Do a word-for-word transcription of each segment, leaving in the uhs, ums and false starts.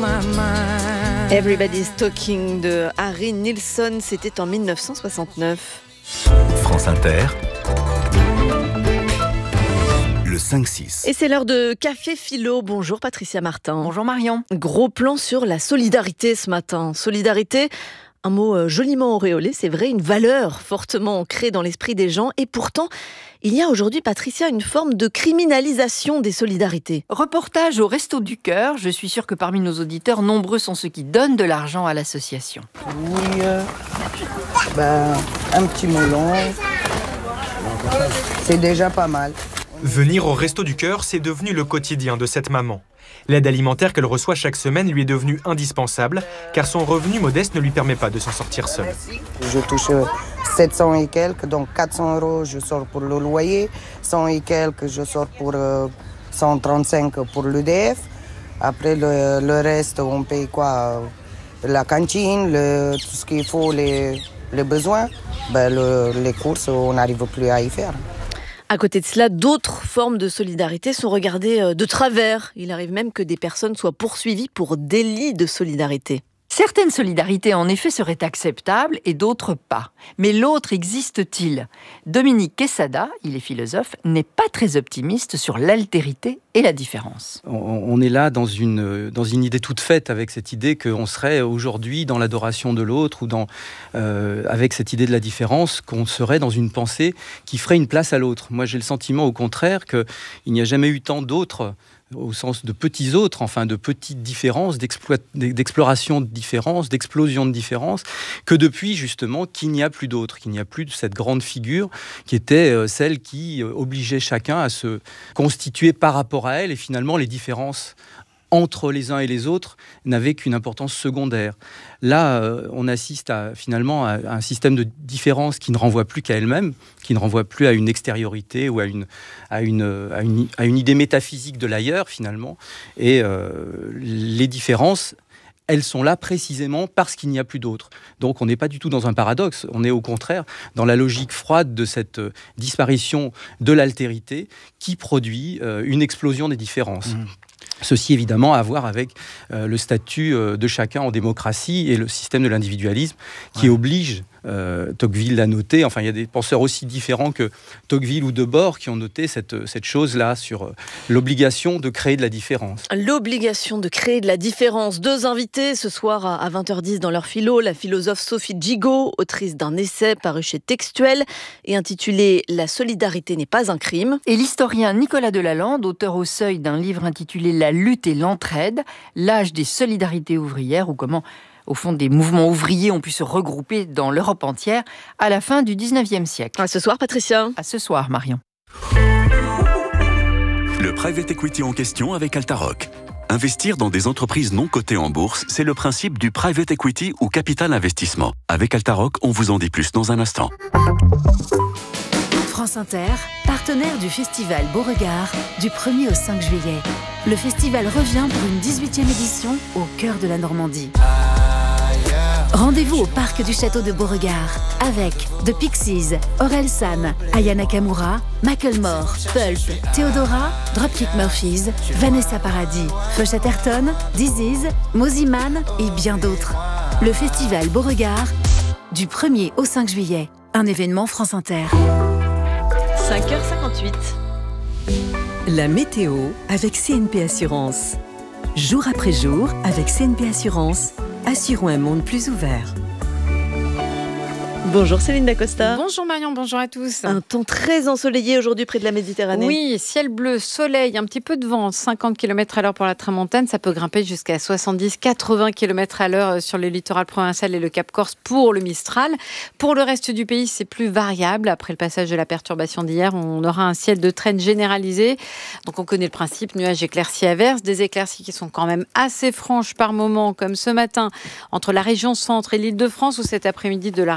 Everybody's Talking de Harry Nilsson, c'était en dix-neuf cent soixante-neuf. France Inter, le cinq six. Et c'est l'heure de Café Philo. Bonjour Patricia Martin. Bonjour Marion. Gros plan sur la solidarité ce matin. Solidarité, un mot joliment auréolé, c'est vrai, une valeur fortement ancrée dans l'esprit des gens. Et pourtant, il y a aujourd'hui, Patricia, une forme de criminalisation des solidarités. Reportage au Resto du Cœur. Je suis sûre que parmi nos auditeurs, nombreux sont ceux qui donnent de l'argent à l'association. Oui, euh, ben, un petit melon, c'est déjà pas mal. Venir au Resto du Cœur, c'est devenu le quotidien de cette maman. L'aide alimentaire qu'elle reçoit chaque semaine lui est devenue indispensable, car son revenu modeste ne lui permet pas de s'en sortir seule. Je touche sept cents et quelques, donc quatre cents euros je sors pour le loyer, cent et quelques je sors pour euh, cent trente-cinq pour l'E D F. Après le, le reste, on paye quoi? La cantine, le, tout ce qu'il faut, les, les besoins. Ben le, les courses, on n'arrive plus à y faire. À côté de cela, d'autres formes de solidarité sont regardées de travers. Il arrive même que des personnes soient poursuivies pour délit de solidarité. Certaines solidarités, en effet, seraient acceptables et d'autres pas. Mais l'autre existe-t-il ? Dominique Quesada, il est philosophe, n'est pas très optimiste sur l'altérité et la différence. On est là dans une, dans une idée toute faite, avec cette idée qu'on serait aujourd'hui dans l'adoration de l'autre, ou dans, euh, avec cette idée de la différence, qu'on serait dans une pensée qui ferait une place à l'autre. Moi, j'ai le sentiment, au contraire, qu'il n'y a jamais eu tant d'autres, au sens de petits autres, enfin de petites différences, d'exploration de différences, d'explosion de différences, que depuis justement qu'il n'y a plus d'autres, qu'il n'y a plus de cette grande figure qui était celle qui obligeait chacun à se constituer par rapport à elle, et finalement les différences entre les uns et les autres n'avaient qu'une importance secondaire. Là, euh, on assiste à, finalement à, à un système de différence qui ne renvoie plus qu'à elle-même, qui ne renvoie plus à une extériorité ou à une, à une, à une, à une idée métaphysique de l'ailleurs, finalement. Et euh, les différences, elles sont là précisément parce qu'il n'y a plus d'autres. Donc on n'est pas du tout dans un paradoxe, on est au contraire dans la logique froide de cette euh, disparition de l'altérité qui produit euh, une explosion des différences. Mmh. Ceci évidemment à voir avec euh, le statut euh, de chacun en démocratie et le système de l'individualisme qui ouais. oblige, euh, Tocqueville l'a noté, enfin il y a des penseurs aussi différents que Tocqueville ou Debord qui ont noté cette, cette chose-là sur euh, l'obligation de créer de la différence. L'obligation de créer de la différence. Deux invités ce soir à vingt heures dix dans leur philo, la philosophe Sophie Gigot, autrice d'un essai paru chez Textuel et intitulé « La solidarité n'est pas un crime ». Et l'historien Nicolas Delalande, auteur au Seuil d'un livre intitulé « La lutte et l'entraide, l'âge des solidarités ouvrières » ou comment, au fond, des mouvements ouvriers ont pu se regrouper dans l'Europe entière à la fin du dix-neuvième siècle. À ce soir, Patricia. À ce soir, Marion. Le private equity en question avec Altaroc. Investir dans des entreprises non cotées en bourse, c'est le principe du private equity ou capital investissement. Avec Altaroc, on vous en dit plus dans un instant. France Inter, partenaire du festival Beauregard du premier au cinq juillet. Le festival revient pour une dix-huitième édition au cœur de la Normandie. Rendez-vous au parc du château de Beauregard avec The Pixies, Orelsan, Aya Nakamura, Macklemore, Pulp, Theodora, Dropkick Murphys, Vanessa Paradis, Fush Atherton, Disease, Moziman et bien d'autres. Le festival Beauregard du premier au cinq juillet. Un événement France Inter. cinq heures cinquante-huit. La météo avec C N P Assurance. Jour après jour, avec C N P Assurance, assurons un monde plus ouvert. Bonjour Céline Dacosta. Bonjour Marion, bonjour à tous. Un temps très ensoleillé aujourd'hui près de la Méditerranée. Oui, ciel bleu, soleil, un petit peu de vent, cinquante kilomètres à l'heure pour la tramontane, ça peut grimper jusqu'à soixante-dix à quatre-vingts kilomètres à l'heure sur le littoral provincial et le Cap Corse pour le Mistral. Pour le reste du pays, c'est plus variable. Après le passage de la perturbation d'hier, on aura un ciel de traîne généralisé. Donc on connaît le principe, nuages éclaircis averses, des éclaircies qui sont quand même assez franches par moment, comme ce matin, entre la région centre et l'Île-de-France, ou cet après-midi de la région centre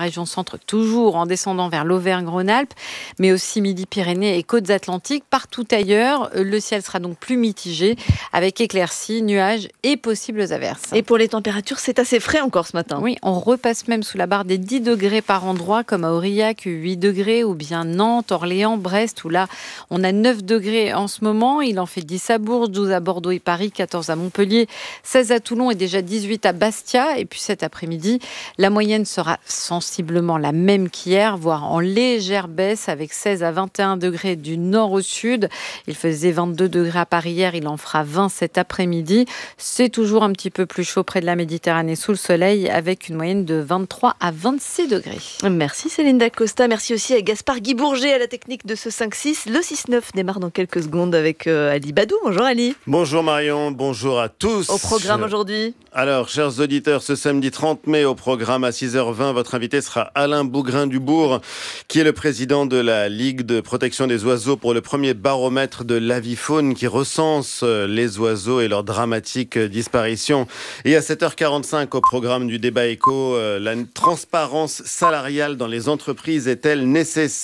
centre, toujours en descendant vers l'Auvergne-Rhône-Alpes, mais aussi Midi-Pyrénées et Côtes-Atlantiques. Partout ailleurs, le ciel sera donc plus mitigé, avec éclaircies, nuages et possibles averses. Et pour les températures, c'est assez frais encore ce matin. Oui, on repasse même sous la barre des dix degrés par endroit, comme à Aurillac, huit degrés, ou bien Nantes, Orléans, Brest, où là, on a neuf degrés en ce moment. Il en fait dix à Bourges, douze à Bordeaux et Paris, quatorze à Montpellier, seize à Toulon et déjà dix-huit à Bastia. Et puis cet après-midi, la moyenne sera sensiblement la même qu'hier, voire en légère baisse, avec seize à vingt et un degrés du nord au sud. Il faisait vingt-deux degrés à Paris hier, il en fera vingt cet après-midi. C'est toujours un petit peu plus chaud près de la Méditerranée sous le soleil, avec une moyenne de vingt-trois à vingt-six degrés. Merci Céline Dacosta, merci aussi à Gaspard Guy Bourget à la technique de ce cinq six. Le six neuf démarre dans quelques secondes avec euh, Ali Badou. Bonjour Ali. Bonjour Marion, bonjour à tous. Au programme aujourd'hui. Alors, chers auditeurs, ce samedi trente mai, au programme à six heures vingt, votre invité sera Alain Bougrain-Dubourg, qui est le président de la Ligue de protection des oiseaux pour le premier baromètre de l'avifaune qui recense les oiseaux et leur dramatique disparition. Et à sept heures quarante-cinq, au programme du débat éco, la transparence salariale dans les entreprises est-elle nécessaire ?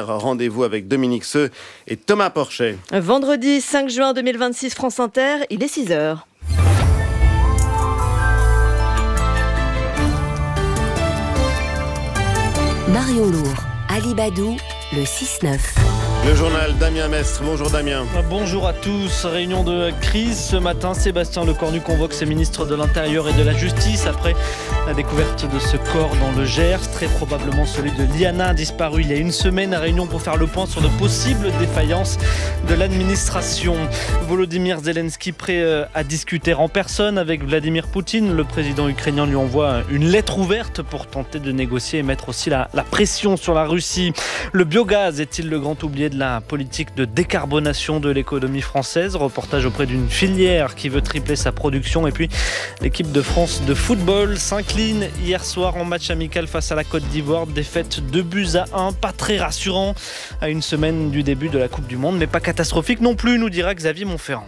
Rendez-vous avec Dominique Seux et Thomas Porchet. Vendredi cinq juin deux mille vingt-six, France Inter, il est six heures. Marion Lourd, Ali Badou, le six neuf. Le journal Damien Mestre. Bonjour Damien. Bonjour à tous. Réunion de crise ce matin. Sébastien Lecornu convoque ses ministres de l'Intérieur et de la Justice après la découverte de ce corps dans le Gers, très probablement celui de Liana, disparu il y a une semaine. Réunion pour faire le point sur de possibles défaillances de l'administration. Volodymyr Zelensky prêt à discuter en personne avec Vladimir Poutine. Le président ukrainien lui envoie une lettre ouverte pour tenter de négocier et mettre aussi la, la pression sur la Russie. Le biogaz est-il le grand oublié de la politique de décarbonation de l'économie française? Reportage auprès d'une filière qui veut tripler sa production. Et puis l'équipe de France de football s'incline hier soir en match amical face à la Côte d'Ivoire. Défaite deux buts à un, pas très rassurant à une semaine du début de la Coupe du Monde, mais pas catastrophique non plus, nous dira Xavier Montferrand.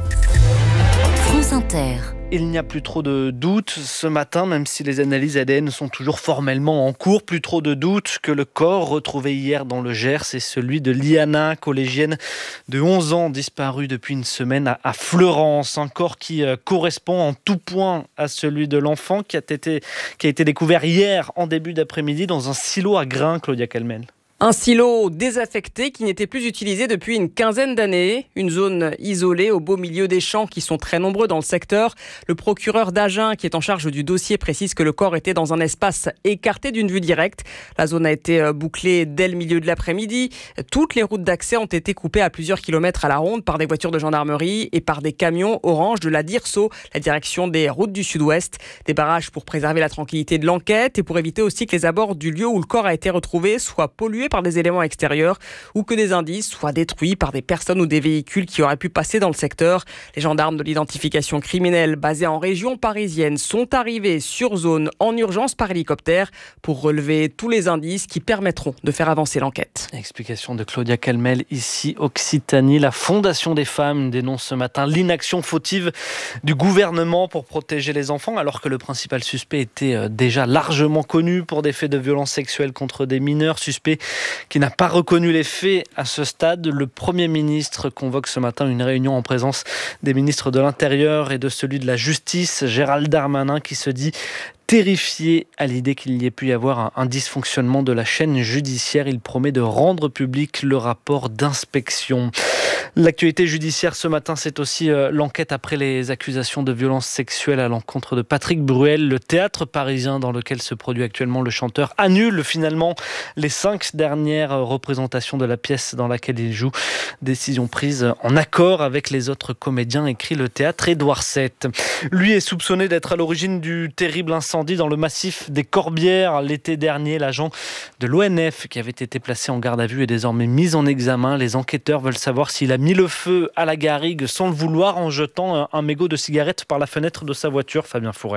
France Inter. Il n'y a plus trop de doutes ce matin, même si les analyses A D N sont toujours formellement en cours. Plus trop de doutes que le corps retrouvé hier dans le Gers, c'est celui de Liana, collégienne de onze ans, disparue depuis une semaine à Fleurance. Un corps qui correspond en tout point à celui de l'enfant qui a été, qui a été découvert hier en début d'après-midi dans un silo à grains, Claudia Calmel. Un silo désaffecté qui n'était plus utilisé depuis une quinzaine d'années. Une zone isolée au beau milieu des champs qui sont très nombreux dans le secteur. Le procureur d'Agen, qui est en charge du dossier, précise que le corps était dans un espace écarté d'une vue directe. La zone a été bouclée dès le milieu de l'après-midi. Toutes les routes d'accès ont été coupées à plusieurs kilomètres à la ronde par des voitures de gendarmerie et par des camions orange de la DIRSO, la direction des routes du sud-ouest. Des barrages pour préserver la tranquillité de l'enquête et pour éviter aussi que les abords du lieu où le corps a été retrouvé soient pollués par des éléments extérieurs ou que des indices soient détruits par des personnes ou des véhicules qui auraient pu passer dans le secteur. Les gendarmes de l'identification criminelle basés en région parisienne sont arrivés sur zone en urgence par hélicoptère pour relever tous les indices qui permettront de faire avancer l'enquête. Explication de Claudia Calmel, ici Occitanie. La Fondation des femmes dénonce ce matin l'inaction fautive du gouvernement pour protéger les enfants, alors que le principal suspect était déjà largement connu pour des faits de violence sexuelle contre des mineurs. Suspect qui n'a pas reconnu les faits à ce stade. Le Premier ministre convoque ce matin une réunion en présence des ministres de l'Intérieur et de celui de la Justice. Gérald Darmanin qui se dit terrifié à l'idée qu'il y ait pu y avoir un, un dysfonctionnement de la chaîne judiciaire. Il promet de rendre public le rapport d'inspection. L'actualité judiciaire ce matin, c'est aussi euh, l'enquête après les accusations de violences sexuelles à l'encontre de Patrick Bruel. Le théâtre parisien dans lequel se produit actuellement le chanteur annule finalement les cinq dernières représentations de la pièce dans laquelle il joue. Décision prise en accord avec les autres comédiens, écrit le théâtre Édouard sept. Lui est soupçonné d'être à l'origine du terrible incendie dans le massif des Corbières l'été dernier. L'agent de l'O N F qui avait été placé en garde à vue est désormais mis en examen. Les enquêteurs veulent savoir s'il a mis le feu à la garrigue sans le vouloir en jetant un mégot de cigarette par la fenêtre de sa voiture. Fabien Fourel.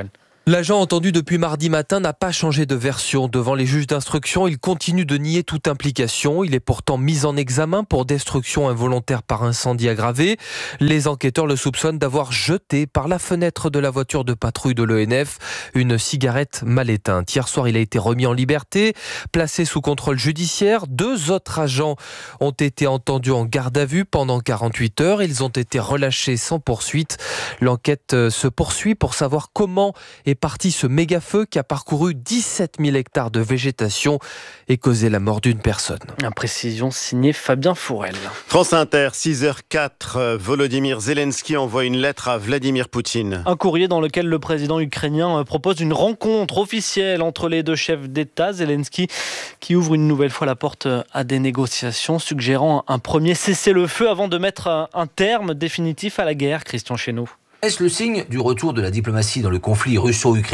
L'agent entendu depuis mardi matin n'a pas changé de version. Devant les juges d'instruction, il continue de nier toute implication. Il est pourtant mis en examen pour destruction involontaire par incendie aggravé. Les enquêteurs le soupçonnent d'avoir jeté par la fenêtre de la voiture de patrouille de l'E N F une cigarette mal éteinte. Hier soir, il a été remis en liberté, placé sous contrôle judiciaire. Deux autres agents ont été entendus en garde à vue pendant quarante-huit heures. Ils ont été relâchés sans poursuite. L'enquête se poursuit pour savoir comment est parti ce méga-feu qui a parcouru dix-sept mille hectares de végétation et causé la mort d'une personne. Précision signée Fabien Fourel. France Inter, six heures quatre, Volodymyr Zelensky envoie une lettre à Vladimir Poutine. Un courrier dans lequel le président ukrainien propose une rencontre officielle entre les deux chefs d'État. Zelensky qui ouvre une nouvelle fois la porte à des négociations, suggérant un premier cessez-le-feu avant de mettre un terme définitif à la guerre. Christian Chesneau. Est-ce le signe du retour de la diplomatie dans le conflit russo-ukrainien ?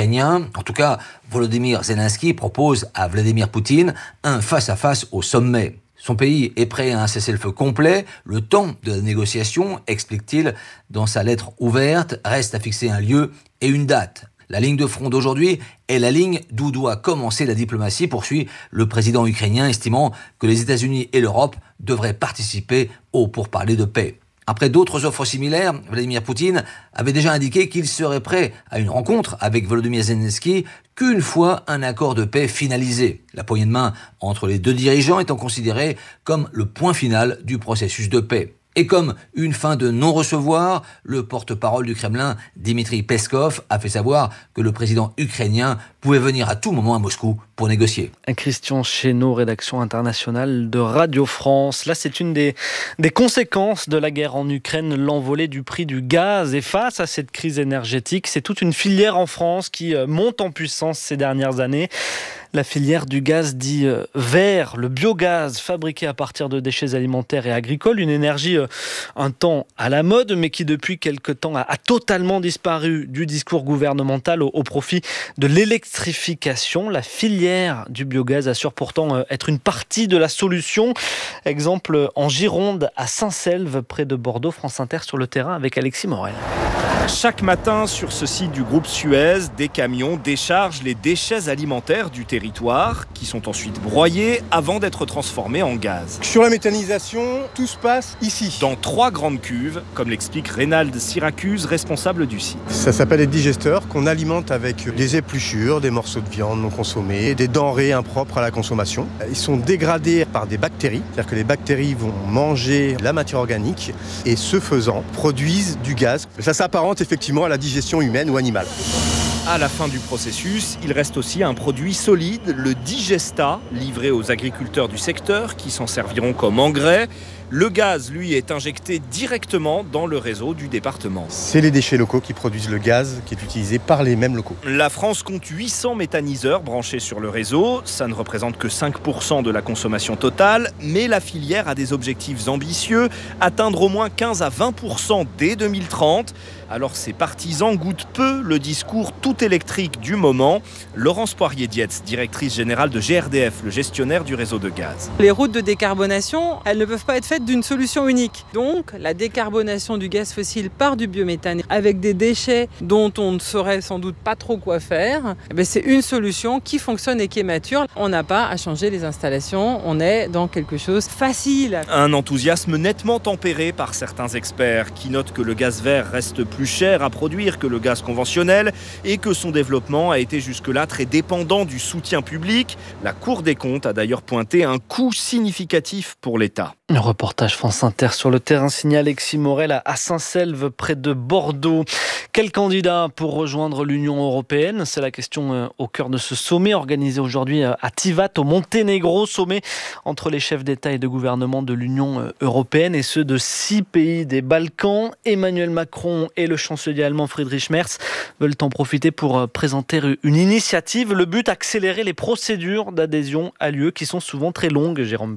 En tout cas, Volodymyr Zelensky propose à Vladimir Poutine un face-à-face au sommet. Son pays est prêt à un cessez-le-feu complet. Le temps de la négociation, explique-t-il dans sa lettre ouverte, reste à fixer un lieu et une date. La ligne de front d'aujourd'hui est la ligne d'où doit commencer la diplomatie, poursuit le président ukrainien, estimant que les États-Unis et l'Europe devraient participer aux pourparlers de paix. Après d'autres offres similaires, Vladimir Poutine avait déjà indiqué qu'il serait prêt à une rencontre avec Volodymyr Zelensky qu'une fois un accord de paix finalisé. La poignée de main entre les deux dirigeants étant considérée comme le point final du processus de paix. Et comme une fin de non-recevoir, le porte-parole du Kremlin, Dmitri Peskov, a fait savoir que le président ukrainien pouvait venir à tout moment à Moscou pour négocier. Christian Chesneau, rédaction internationale de Radio France. Là, c'est une des, des conséquences de la guerre en Ukraine, l'envolée du prix du gaz. Et face à cette crise énergétique, c'est toute une filière en France qui monte en puissance ces dernières années. La filière du gaz dit vert, le biogaz fabriqué à partir de déchets alimentaires et agricoles, une énergie un temps à la mode, mais qui depuis quelque temps a, a totalement disparu du discours gouvernemental au, au profit de l'électrification. La filière du biogaz assure pourtant être une partie de la solution. Exemple en Gironde, à Saint-Selve, près de Bordeaux. France Inter sur le terrain avec Alexis Morel. Chaque matin, sur ce site du groupe Suez, des camions déchargent les déchets alimentaires du territoire qui sont ensuite broyés avant d'être transformés en gaz. Sur la méthanisation, tout se passe ici. Dans trois grandes cuves, comme l'explique Reynald Syracuse, responsable du site. Ça s'appelle des digesteurs qu'on alimente avec des épluchures, des morceaux de viande non consommés, des denrées impropres à la consommation. Ils sont dégradés par des bactéries, c'est-à-dire que les bactéries vont manger la matière organique et ce faisant produisent du gaz. Ça s'apparente effectivement à la digestion humaine ou animale. À la fin du processus, il reste aussi un produit solide, le digesta, livré aux agriculteurs du secteur qui s'en serviront comme engrais. Le gaz, lui, est injecté directement dans le réseau du département. C'est les déchets locaux qui produisent le gaz qui est utilisé par les mêmes locaux. La France compte huit cents méthaniseurs branchés sur le réseau. Ça ne représente que cinq pour cent de la consommation totale, mais la filière a des objectifs ambitieux, atteindre au moins quinze à vingt pour cent dès deux mille trente. Alors ses partisans goûtent peu le discours tout électrique du moment. Laurence Poirier-Dietz, directrice générale de G R D F, le gestionnaire du réseau de gaz. Les routes de décarbonation, elles ne peuvent pas être faites d'une solution unique. Donc la décarbonation du gaz fossile par du biométhane avec des déchets dont on ne saurait sans doute pas trop quoi faire, eh bien, c'est une solution qui fonctionne et qui est mature. On n'a pas à changer les installations, on est dans quelque chose de facile. Un enthousiasme nettement tempéré par certains experts qui notent que le gaz vert reste plus cher à produire que le gaz conventionnel et que son développement a été jusque-là très dépendant du soutien public. La Cour des comptes a d'ailleurs pointé un coût significatif pour l'État. Le reportage France Inter sur le terrain signé Alexis Morel à Saint-Selve, près de Bordeaux. Quel candidat pour rejoindre l'Union européenne ? C'est la question au cœur de ce sommet organisé aujourd'hui à Tivat, au Monténégro. Sommet entre les chefs d'État et de gouvernement de l'Union européenne et ceux de six pays des Balkans. Emmanuel Macron et le chancelier allemand Friedrich Merz veulent en profiter pour présenter une initiative. Le but, accélérer les procédures d'adhésion à l'U E qui sont souvent très longues, Jérôme Val.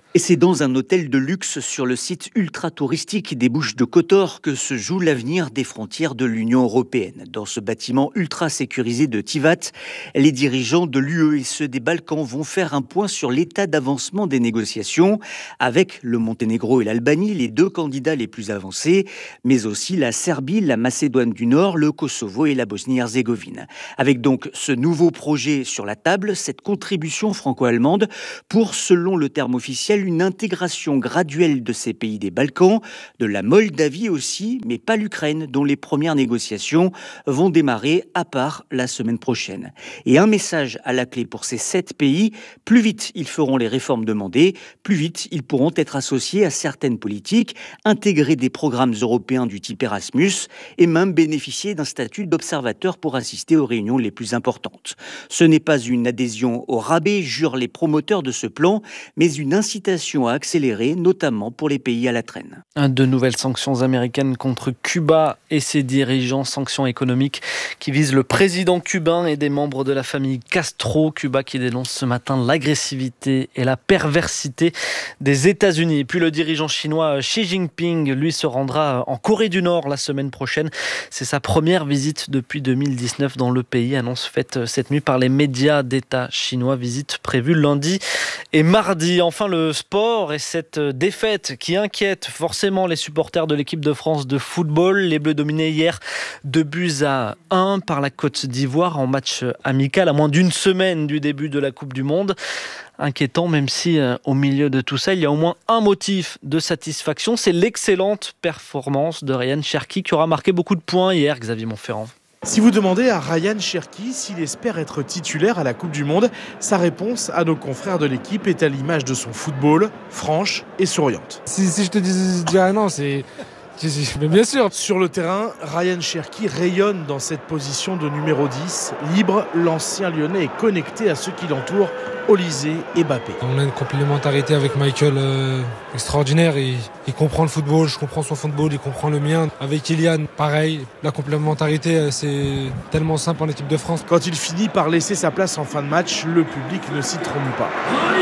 Et c'est dans un hôtel de luxe sur le site ultra-touristique des Bouches-de-Kotor que se joue l'avenir des frontières de l'Union européenne. Dans ce bâtiment ultra-sécurisé de Tivat, les dirigeants de l'U E et ceux des Balkans vont faire un point sur l'état d'avancement des négociations avec le Monténégro et l'Albanie, les deux candidats les plus avancés, mais aussi la Serbie, la Macédoine du Nord, le Kosovo et la Bosnie-Herzégovine. Avec donc ce nouveau projet sur la table, cette contribution franco-allemande pour, selon le terme officiel, une intégration graduelle de ces pays des Balkans, de la Moldavie aussi, mais pas l'Ukraine, dont les premières négociations vont démarrer à part la semaine prochaine. Et un message à la clé pour ces sept pays, plus vite ils feront les réformes demandées, plus vite ils pourront être associés à certaines politiques, intégrer des programmes européens du type Erasmus et même bénéficier d'un statut d'observateur pour assister aux réunions les plus importantes. Ce n'est pas une adhésion au rabais, jurent les promoteurs de ce plan, mais une incitation à accélérer, notamment pour les pays à la traîne. De nouvelles sanctions américaines contre Cuba et ses dirigeants, sanctions économiques qui visent le président cubain et des membres de la famille Castro. Cuba qui dénonce ce matin l'agressivité et la perversité des États-Unis. Puis le dirigeant chinois Xi Jinping, lui, se rendra en Corée du Nord la semaine prochaine. C'est sa première visite depuis deux mille dix-neuf dans le pays, annonce faite cette nuit par les médias d'État chinois. Visite prévue lundi et mardi. Enfin, le sport et cette défaite qui inquiète forcément les supporters de l'équipe de France de football. Les Bleus dominés hier deux buts à un par la Côte d'Ivoire en match amical à moins d'une semaine du début de la Coupe du Monde. Inquiétant, même si euh, au milieu de tout ça, il y a au moins un motif de satisfaction, c'est l'excellente performance de Ryan Cherki qui aura marqué beaucoup de points hier, Xavier Montferrand. Si vous demandez à Ryan Cherki s'il espère être titulaire à la Coupe du Monde, sa réponse à nos confrères de l'équipe est à l'image de son football, franche et souriante. Si, si je te dis, dirais non, c'est... Mais bien sûr. Sur le terrain, Ryan Cherki rayonne dans cette position de numéro dix. Libre, l'ancien Lyonnais est connecté à ceux qui l'entourent, Olysée et Mbappé. On a une complémentarité avec Michael euh, extraordinaire. Il, il comprend le football, je comprends son football, il comprend le mien. Avec Kylian, pareil. La complémentarité, c'est tellement simple en équipe de France. Quand il finit par laisser sa place en fin de match, le public ne s'y trompe pas.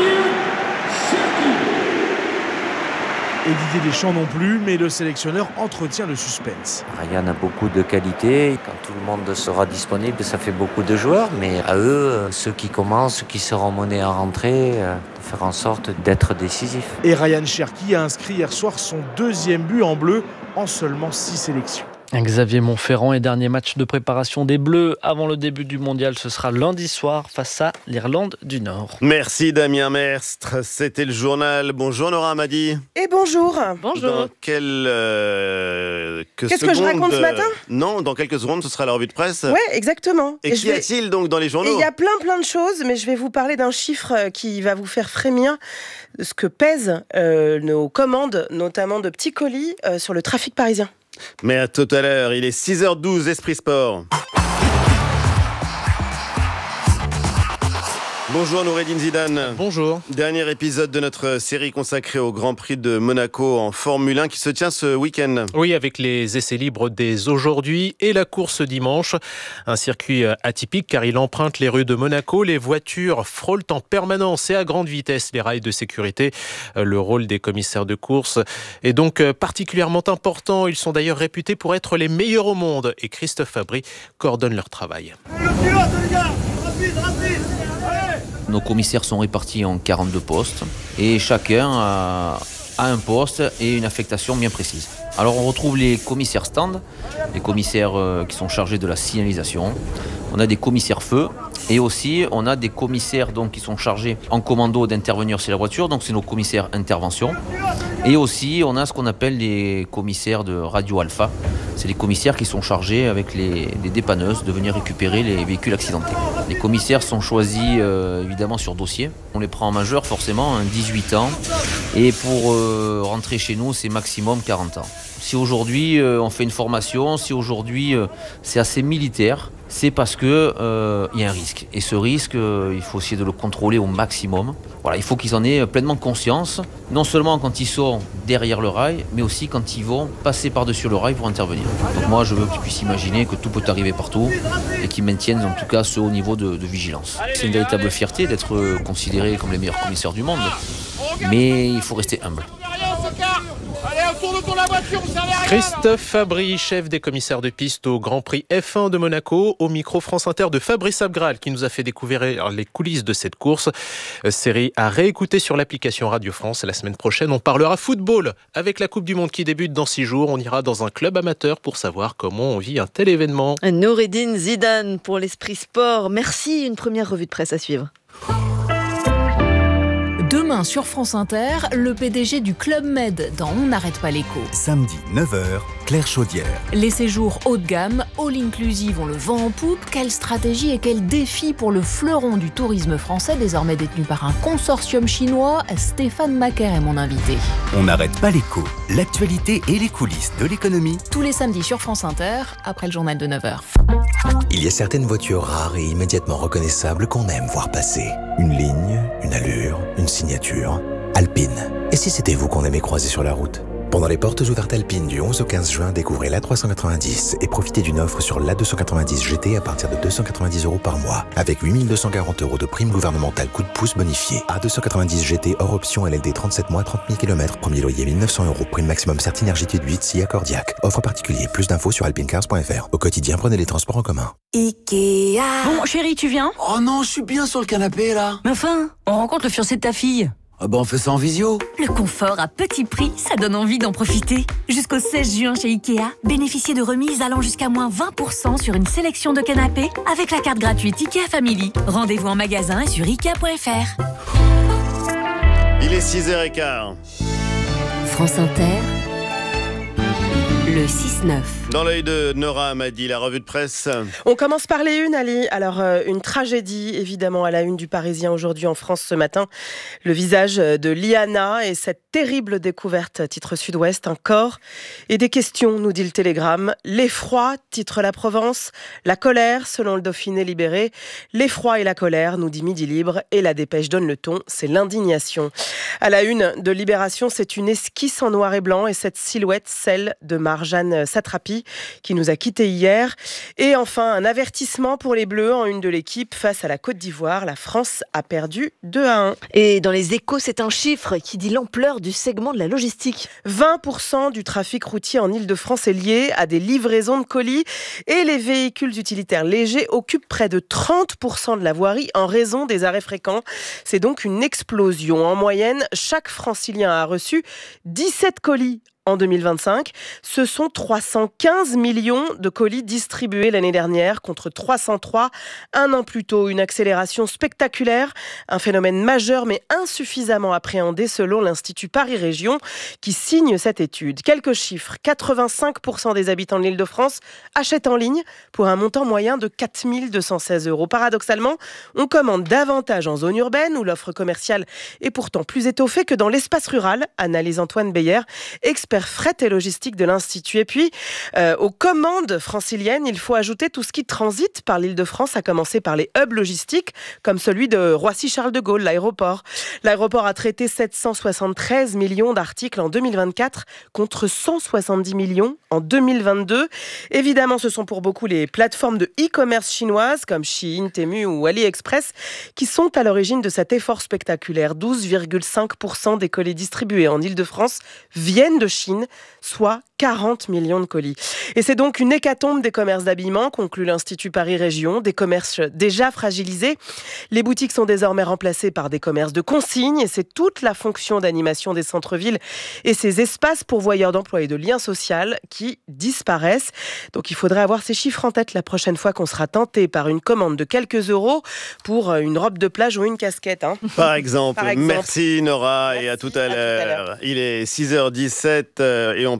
Et Didier Deschamps non plus, mais le sélectionneur entretient le suspense. Ryan a beaucoup de qualités. Quand tout le monde sera disponible, ça fait beaucoup de joueurs. Mais à eux, ceux qui commencent, ceux qui seront menés à rentrer, de faire en sorte d'être décisifs. Et Ryan Cherki a inscrit hier soir son deuxième but en bleu en seulement six sélections. Xavier Montferrand et dernier match de préparation des Bleus avant le début du mondial, ce sera lundi soir face à l'Irlande du Nord. Merci Damien Merstre, c'était le journal. Bonjour Nora Amadi. Et bonjour. Bonjour. Dans quelle, euh, que Qu'est-ce que je raconte ce matin ? Non, dans quelques secondes ce sera la revue de presse. Ouais, exactement. Et, et qu'y a-t-il vais... donc dans les journaux ? Il y a plein plein de choses, mais je vais vous parler d'un chiffre qui va vous faire frémir. Ce que pèsent euh, nos commandes, notamment de petits colis, euh, sur le trafic parisien. Mais à tout à l'heure, il est six heures douze, Esprit Sport. Bonjour Noureddine Zidane. Bonjour. Dernier épisode de notre série consacrée au Grand Prix de Monaco en Formule un qui se tient ce week-end. Oui, avec les essais libres dès aujourd'hui et la course dimanche. Un circuit atypique car il emprunte les rues de Monaco. Les voitures frôlent en permanence et à grande vitesse les rails de sécurité. Le rôle des commissaires de course est donc particulièrement important. Ils sont d'ailleurs réputés pour être les meilleurs au monde et Christophe Fabry coordonne leur travail. Le pilote, les gars, rapide, rapide. Nos commissaires sont répartis en quarante-deux postes et chacun a, a un poste et une affectation bien précise. Alors on retrouve les commissaires stand, les commissaires euh, qui sont chargés de la signalisation. On a des commissaires feu et aussi on a des commissaires donc, qui sont chargés en commando d'intervenir sur la voiture, donc c'est nos commissaires intervention. Et aussi on a ce qu'on appelle les commissaires de radio alpha. C'est les commissaires qui sont chargés avec les, les dépanneuses de venir récupérer les véhicules accidentés. Les commissaires sont choisis euh, évidemment sur dossier. On les prend en majeur forcément, hein, dix-huit ans. Et pour euh, rentrer chez nous, c'est maximum quarante ans. Si aujourd'hui euh, on fait une formation, si aujourd'hui euh, c'est assez militaire, c'est parce qu'il euh, y a un risque. Et ce risque, euh, il faut essayer de le contrôler au maximum. Voilà, il faut qu'ils en aient pleinement conscience, non seulement quand ils sont derrière le rail, mais aussi quand ils vont passer par-dessus le rail pour intervenir. Donc moi, je veux qu'ils puissent imaginer que tout peut arriver partout et qu'ils maintiennent en tout cas ce haut niveau de, de vigilance. C'est une véritable fierté d'être considérés comme les meilleurs commissaires du monde, mais il faut rester humble. Christophe Fabry, chef des commissaires de piste au Grand Prix F un de Monaco, au micro France Inter de Fabrice Abgral, qui nous a fait découvrir les coulisses de cette course. Série à réécouter sur l'application Radio France. La semaine prochaine, on parlera football. Avec la Coupe du Monde qui débute dans six jours, on ira dans un club amateur pour savoir comment on vit un tel événement. Noureddine Zidane pour l'Esprit Sport. Merci, une première revue de presse à suivre. Demain sur France Inter, le P D G du Club Med dans On n'arrête pas l'écho. Samedi neuf heures, Claire Chaudière. Les séjours haut de gamme, all inclusive ont le vent en poupe. Quelle stratégie et quel défi pour le fleuron du tourisme français, désormais détenu par un consortium chinois. Stéphane Macaire est mon invité. On n'arrête pas l'écho. L'actualité et les coulisses de l'économie. Tous les samedis sur France Inter, après le journal de neuf heures. Il y a certaines voitures rares et immédiatement reconnaissables qu'on aime voir passer. Une ligne, une allure, une signature. Alpine. Et si c'était vous qu'on aimait croiser sur la route ? Pendant les portes ouvertes Alpine du onze au quinze juin, découvrez l'A trois cent quatre-vingt-dix et profitez d'une offre sur l'A deux cent quatre-vingt-dix G T à partir de deux cent quatre-vingt-dix euros par mois, avec huit mille deux cent quarante euros de prime gouvernementale coup de pouce bonifié. A deux cent quatre-vingt-dix G T hors option L L D trente-sept mois, trente mille kilomètres, premier loyer mille neuf cents euros, prime maximum Certinergitude huit, S I A Cordiac. Offre particulier, plus d'infos sur alpinecars point f r. Au quotidien, prenez les transports en commun. Ikea. Bon, chérie, tu viens ? Oh non, je suis bien sur le canapé là. Mais enfin, on rencontre le fiancé de ta fille. Ah bah on fait ça en visio. Le confort à petit prix, ça donne envie d'en profiter. Jusqu'au seize juin chez Ikea, bénéficiez de remises allant jusqu'à moins vingt pour cent sur une sélection de canapés avec la carte gratuite Ikea Family. Rendez-vous en magasin et sur ikea point f r. Il est six heures quinze. France Inter, le six neuf. Dans l'œil de Nora Amadi, la revue de presse. On commence par les unes, Ali. Alors, euh, une tragédie, évidemment, à la une du Parisien aujourd'hui en France ce matin. Le visage de Liana et cette terrible découverte, titre Sud-Ouest, un corps et des questions, nous dit le Télégramme. L'effroi, titre La Provence. La colère, selon le Dauphiné libéré. L'effroi et la colère, nous dit Midi Libre. Et la Dépêche donne le ton, c'est l'indignation. À la une de Libération, c'est une esquisse en noir et blanc et cette silhouette, celle de Marjane Satrapi, qui nous a quittés hier. Et enfin, un avertissement pour les Bleus en une de l'équipe face à la Côte d'Ivoire. La France a perdu deux à un. Et dans les Échos, c'est un chiffre qui dit l'ampleur du segment de la logistique. vingt pour cent du trafic routier en Île-de-France est lié à des livraisons de colis et les véhicules utilitaires légers occupent près de trente pour cent de la voirie en raison des arrêts fréquents. C'est donc une explosion. En moyenne, chaque francilien a reçu dix-sept colis en deux mille vingt-cinq. Ce sont trois cent quinze millions de colis distribués l'année dernière contre trois cent trois un an plus tôt. Une accélération spectaculaire, un phénomène majeur mais insuffisamment appréhendé selon l'Institut Paris Région qui signe cette étude. Quelques chiffres, quatre-vingt-cinq pour cent des habitants de l'Île-de-France achètent en ligne pour un montant moyen de quatre mille deux cent seize euros. Paradoxalement, on commande davantage en zone urbaine où l'offre commerciale est pourtant plus étoffée que dans l'espace rural, analyse Antoine Beyer, expert fret et logistique de l'Institut. Et puis, euh, aux commandes franciliennes, il faut ajouter tout ce qui transite par l'Île-de-France, à commencer par les hubs logistiques, comme celui de Roissy-Charles de Gaulle, l'aéroport. L'aéroport a traité sept cent soixante-treize millions d'articles en deux mille vingt-quatre, contre cent soixante-dix millions en deux mille vingt-deux. Évidemment, ce sont pour beaucoup les plateformes de e-commerce chinoises, comme Shein, Temu ou AliExpress, qui sont à l'origine de cet effort spectaculaire. douze virgule cinq pour cent des colis distribués en Île-de-France viennent de Chine, soit quarante millions de colis. Et c'est donc une hécatombe des commerces d'habillement, conclut l'Institut Paris Région, des commerces déjà fragilisés. Les boutiques sont désormais remplacées par des commerces de consigne et c'est toute la fonction d'animation des centres-villes et ces espaces pourvoyeurs d'emploi et de liens sociaux qui disparaissent. Donc il faudrait avoir ces chiffres en tête la prochaine fois qu'on sera tenté par une commande de quelques euros pour une robe de plage ou une casquette. Hein. Par exemple. Par exemple. Merci Nora. Merci, et à tout à, à l'heure. tout à l'heure. Il est six heures dix-sept et on passe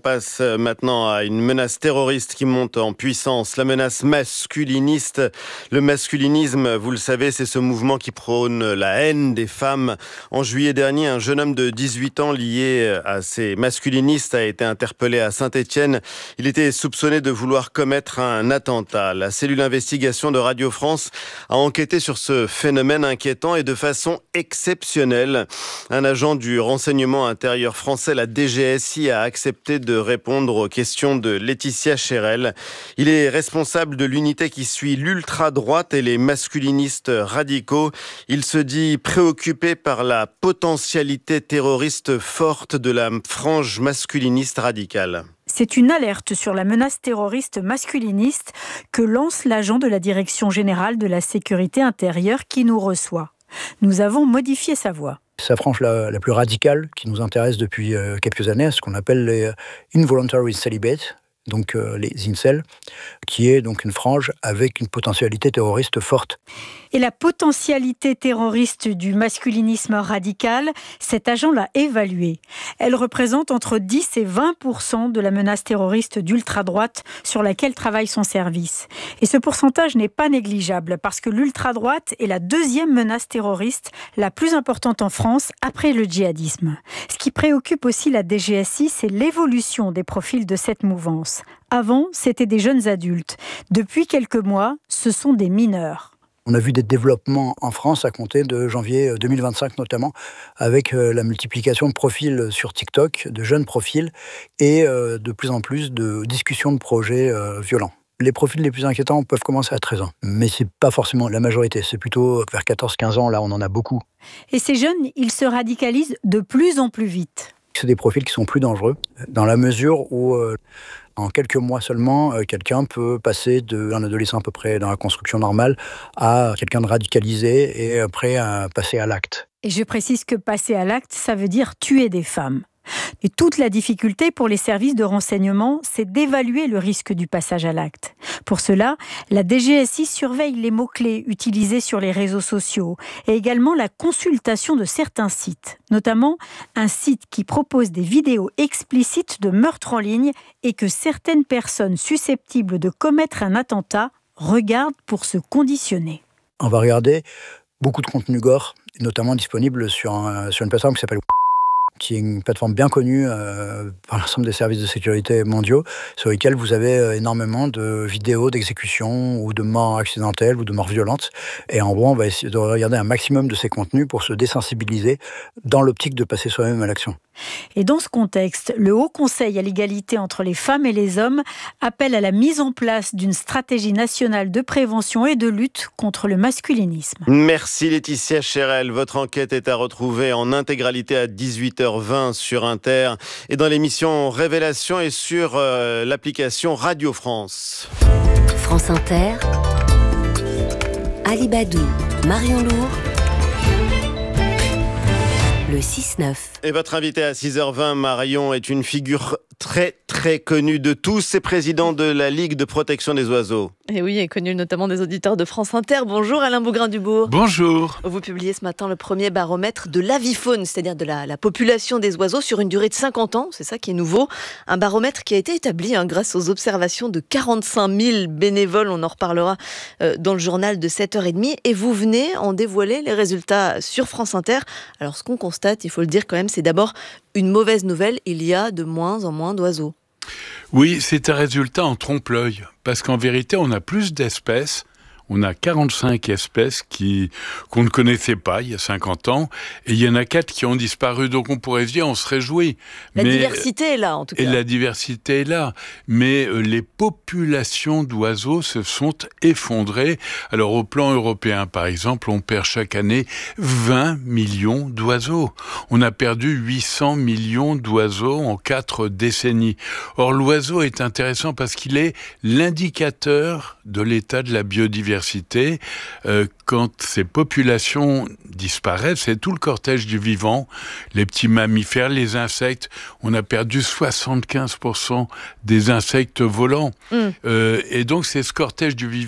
maintenant à une menace terroriste qui monte en puissance, la menace masculiniste. Le masculinisme, vous le savez, c'est ce mouvement qui prône la haine des femmes. En juillet dernier, un jeune homme de dix-huit ans lié à ces masculinistes a été interpellé à Saint-Étienne. Il était soupçonné de vouloir commettre un attentat. La cellule investigation de Radio France a enquêté sur ce phénomène inquiétant et de façon exceptionnelle. Un agent du renseignement intérieur français, la D G S I, a accepté de répondre aux questions de Laetitia Chérel. Il est responsable de l'unité qui suit l'ultra-droite et les masculinistes radicaux. Il se dit préoccupé par la potentialité terroriste forte de la frange masculiniste radicale. C'est une alerte sur la menace terroriste masculiniste que lance l'agent de la Direction générale de la sécurité intérieure qui nous reçoit. Nous avons modifié sa voix. C'est la frange la, la plus radicale qui nous intéresse depuis euh, quelques années, ce qu'on appelle les involuntary celibate, donc euh, les incels, qui est donc une frange avec une potentialité terroriste forte. Et la potentialité terroriste du masculinisme radical, cet agent l'a évaluée. Elle représente entre dix et vingt pour cent de la menace terroriste d'ultra-droite sur laquelle travaille son service. Et ce pourcentage n'est pas négligeable parce que l'ultra-droite est la deuxième menace terroriste la plus importante en France après le djihadisme. Ce qui préoccupe aussi la D G S I, c'est l'évolution des profils de cette mouvance. Avant, c'était des jeunes adultes. Depuis quelques mois, ce sont des mineurs. On a vu des développements en France à compter de janvier deux mille vingt-cinq notamment, avec la multiplication de profils sur TikTok, de jeunes profils, et de plus en plus de discussions de projets violents. Les profils les plus inquiétants peuvent commencer à treize ans, mais ce n'est pas forcément la majorité, c'est plutôt vers quatorze quinze ans, là on en a beaucoup. Et ces jeunes, ils se radicalisent de plus en plus vite. C'est des profils qui sont plus dangereux, dans la mesure où... Euh, En quelques mois seulement, quelqu'un peut passer d'un adolescent à peu près dans la construction normale à quelqu'un de radicalisé et après à passer à l'acte. Et je précise que passer à l'acte, ça veut dire tuer des femmes. Et toute la difficulté pour les services de renseignement, c'est d'évaluer le risque du passage à l'acte. Pour cela, la D G S I surveille les mots-clés utilisés sur les réseaux sociaux et également la consultation de certains sites, notamment un site qui propose des vidéos explicites de meurtres en ligne et que certaines personnes susceptibles de commettre un attentat regardent pour se conditionner. On va regarder beaucoup de contenu gore, notamment disponible sur, un, sur une plateforme qui s'appelle qui est une plateforme bien connue euh, par l'ensemble des services de sécurité mondiaux, sur lesquels vous avez euh, énormément de vidéos d'exécutions ou de morts accidentelles ou de morts violentes. Et en gros, on va essayer de regarder un maximum de ces contenus pour se désensibiliser dans l'optique de passer soi-même à l'action. Et dans ce contexte, le Haut Conseil à l'égalité entre les femmes et les hommes appelle à la mise en place d'une stratégie nationale de prévention et de lutte contre le masculinisme. Merci Laetitia Chérel. Votre enquête est à retrouver en intégralité à dix-huit heures vingt sur Inter et dans l'émission Révélation et sur euh, l'application Radio France. France Inter, Alibadou, Marion Lourd, le six neuf. Et votre invité à six heures vingt, Marion, est une figure très très connue de tous. C'est président de la Ligue de protection des oiseaux. Et oui, est connu notamment des auditeurs de France Inter. Bonjour Alain Bougrain-Dubourg. Bonjour. Vous publiez ce matin le premier baromètre de l'avifaune, c'est-à-dire de la, la population des oiseaux sur une durée de cinquante ans. C'est ça qui est nouveau. Un baromètre qui a été établi hein, grâce aux observations de quarante-cinq mille bénévoles. On en reparlera euh, dans le journal de sept heures trente. Et vous venez en dévoiler les résultats sur France Inter. Alors ce qu'on constate, il faut le dire quand même, c'est d'abord une mauvaise nouvelle. Il y a de moins en moins d'oiseaux. Oui, c'est un résultat en trompe-l'œil, parce qu'en vérité, on a plus d'espèces. On a quarante-cinq espèces qui, qu'on ne connaissait pas il y a cinquante ans, et il y en a quatre qui ont disparu, donc on pourrait se dire, on se réjouit. La mais, diversité est là, en tout cas. Et la diversité est là, mais euh, les populations d'oiseaux se sont effondrées. Alors au plan européen, par exemple, on perd chaque année vingt millions d'oiseaux. On a perdu huit cents millions d'oiseaux en quatre décennies. Or l'oiseau est intéressant parce qu'il est l'indicateur de l'état de la biodiversité. Euh, quand ces populations disparaissent, c'est tout le cortège du vivant, les petits mammifères, les insectes. On a perdu soixante-quinze pour cent des insectes volants. Mm. Euh, et donc c'est ce cortège du vivant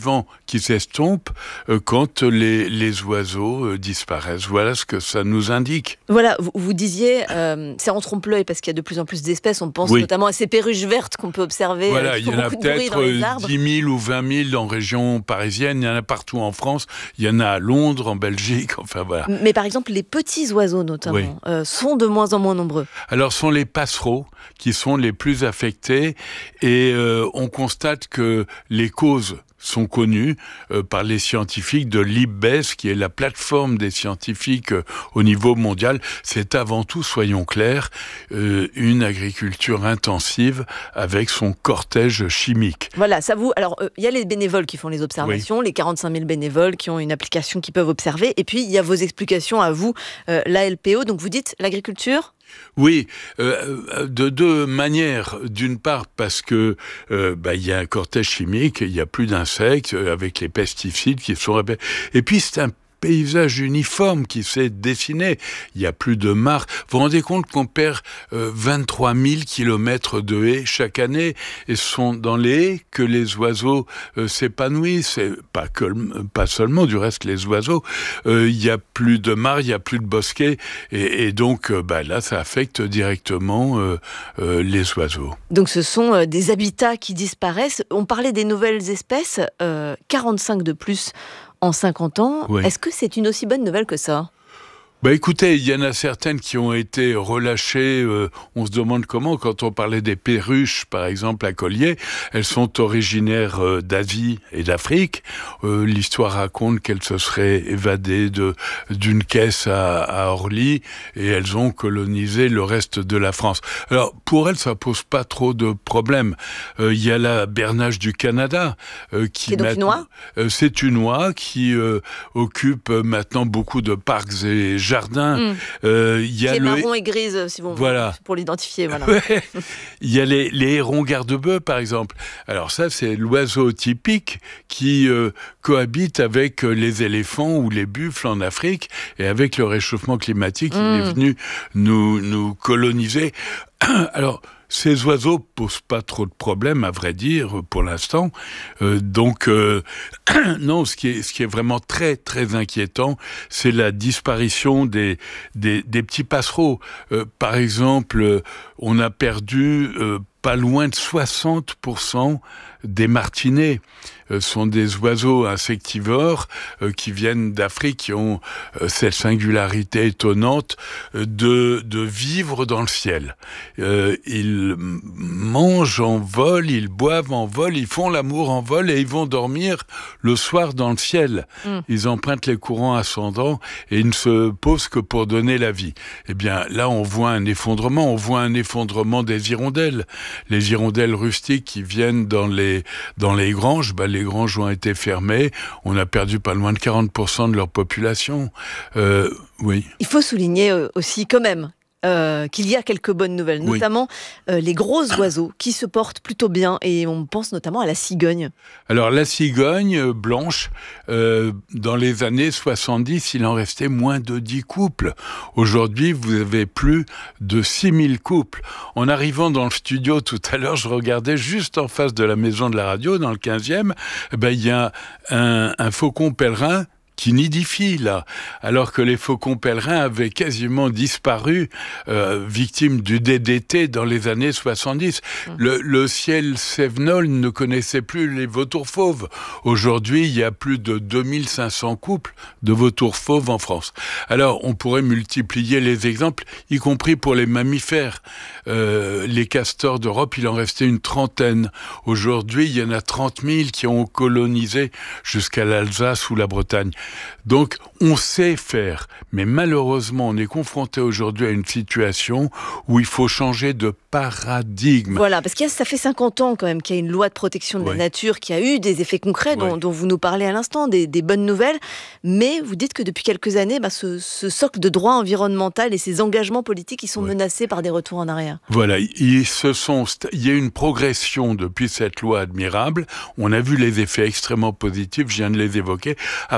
qui s'estompe euh, quand les, les oiseaux euh, disparaissent. Voilà ce que ça nous indique. Voilà, vous, vous disiez, euh, c'est en trompe-l'œil parce qu'il y a de plus en plus d'espèces. On pense oui. notamment à ces perruches vertes qu'on peut observer. Voilà, euh, il y en a peut-être dix mille ou vingt mille en région parisienne. Il y en a partout en France. Il y en a à Londres, en Belgique. Enfin voilà. Mais par exemple, les petits oiseaux notamment oui. euh, sont de moins en moins nombreux. Alors, ce sont les passereaux qui sont les plus affectés et euh, on constate que les causes sont connus euh, par les scientifiques de l'I P B E S, qui est la plateforme des scientifiques euh, au niveau mondial. C'est avant tout, soyons clairs, euh, une agriculture intensive avec son cortège chimique. Voilà, ça vous... Alors, il euh, y a les bénévoles qui font les observations, oui. les quarante-cinq mille bénévoles qui ont une application qui peuvent observer, et puis il y a vos explications à vous, euh, l'A L P O. Donc vous dites l'agriculture ? Oui, euh, de deux manières. D'une part, parce que euh, bah, y a un cortège chimique, il y a plus d'insectes euh, avec les pesticides qui sont... Et puis c'est un paysage uniforme qui s'est dessiné. Il n'y a plus de mares. Vous vous rendez compte qu'on perd euh, vingt-trois mille kilomètres de haies chaque année, et ce sont dans les haies que les oiseaux euh, s'épanouissent. Et pas, que, pas seulement, du reste, les oiseaux. Euh, il n'y a plus de mares, il n'y a plus de bosquets, et, et donc euh, bah, là, ça affecte directement euh, euh, les oiseaux. Donc ce sont euh, des habitats qui disparaissent. On parlait des nouvelles espèces, euh, quarante-cinq de plus en cinquante ans, oui. Est-ce que c'est une aussi bonne nouvelle que ça ? Bah écoutez, il y en a certaines qui ont été relâchées, euh, on se demande comment, quand on parlait des perruches, par exemple, à Collier, elles sont originaires euh, d'Asie et d'Afrique. Euh, l'histoire raconte qu'elles se seraient évadées de, d'une caisse à, à Orly, et elles ont colonisé le reste de la France. Alors, pour elles, ça pose pas trop de problèmes. Euh, il y a la bernache du Canada, euh, qui... C'est donc une oie ? euh, C'est une oie qui euh, occupe maintenant beaucoup de parcs et jardin. Mmh. Euh, y a qui est le... marron et grise, si vous voilà. voulez, pour l'identifier. Voilà. Ouais. Il y a les, les hérons garde-bœufs, par exemple. Alors ça, c'est l'oiseau typique qui euh, cohabite avec les éléphants ou les buffles en Afrique, et avec le réchauffement climatique, mmh. il est venu nous, nous coloniser. Alors, ces oiseaux posent pas trop de problèmes, à vrai dire, pour l'instant. Euh, donc, euh, non, ce qui est, ce qui est vraiment très, très inquiétant, c'est la disparition des, des, des petits passereaux. Euh, par exemple, on a perdu euh, pas loin de soixante pour cent des martinets. Euh, sont des oiseaux insectivores euh, qui viennent d'Afrique, qui ont euh, cette singularité étonnante euh, de, de vivre dans le ciel. Euh, ils mangent en vol, ils boivent en vol, ils font l'amour en vol, et ils vont dormir le soir dans le ciel. Mm. Ils empruntent les courants ascendants et ils ne se posent que pour donner la vie. Eh bien, là, on voit un effondrement. On voit un effondrement des hirondelles. Les hirondelles rustiques qui viennent dans les, dans les granges, bah, les Les granges ont été fermées, on a perdu pas loin de quarante pour cent de leur population. Euh, oui. Il faut souligner aussi quand même euh, qu'il y a quelques bonnes nouvelles, oui. notamment euh, les gros oiseaux qui se portent plutôt bien, et on pense notamment à la cigogne. Alors la cigogne blanche, euh, dans les années soixante-dix, il en restait moins de dix couples. Aujourd'hui, vous avez plus de six mille couples. En arrivant dans le studio tout à l'heure, je regardais juste en face de la maison de la radio, dans le quinzième, ben, il y a un, un faucon pèlerin qui nidifie, là, alors que les faucons pèlerins avaient quasiment disparu, euh, victimes du D D T dans les années soixante-dix. Mmh. Le, le ciel cévenol ne connaissait plus les vautours fauves. Aujourd'hui, il y a plus de deux mille cinq cents couples de vautours fauves en France. Alors, on pourrait multiplier les exemples, y compris pour les mammifères. Euh, les castors d'Europe, il en restait une trentaine. Aujourd'hui, il y en a trente mille qui ont colonisé jusqu'à l'Alsace ou la Bretagne. Donc, on sait faire, mais malheureusement, on est confronté aujourd'hui à une situation où il faut changer de paradigme. Voilà, parce que ça fait cinquante ans quand même qu'il y a une loi de protection de oui. la nature qui a eu des effets concrets dont, oui. dont vous nous parlez à l'instant, des, des bonnes nouvelles, mais vous dites que depuis quelques années, bah, ce, ce socle de droit environnemental et ces engagements politiques, ils sont oui. menacés par des retours en arrière. Voilà, ils se sont, il y a une progression depuis cette loi admirable. On a vu les effets extrêmement positifs, je viens de les évoquer. Après, ça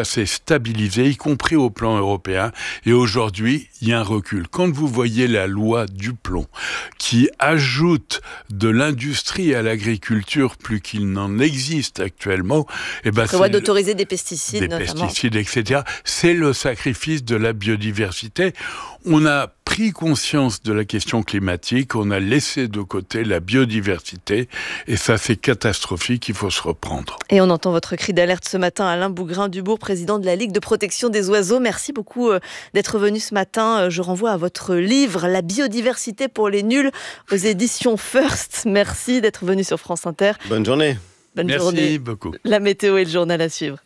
ça s'est stabilisé, y compris au plan européen. Et aujourd'hui, il y a un recul. Quand vous voyez la loi du plomb qui ajoute de l'industrie à l'agriculture plus qu'il n'en existe actuellement, eh ben, prévoit c'est d'autoriser des pesticides, des notamment. pesticides, et cetera. C'est le sacrifice de la biodiversité. On a pris conscience de la question climatique, on a laissé de côté la biodiversité, et ça c'est catastrophique, il faut se reprendre. Et on entend votre cri d'alerte ce matin, Alain Bougrain-Dubourg, président de la Ligue de protection des oiseaux. Merci beaucoup d'être venu ce matin. Je renvoie à votre livre « La biodiversité pour les nuls » aux éditions First. Merci d'être venu sur France Inter. Bonne journée. Bonne Merci journée. beaucoup. La météo et le journal à suivre.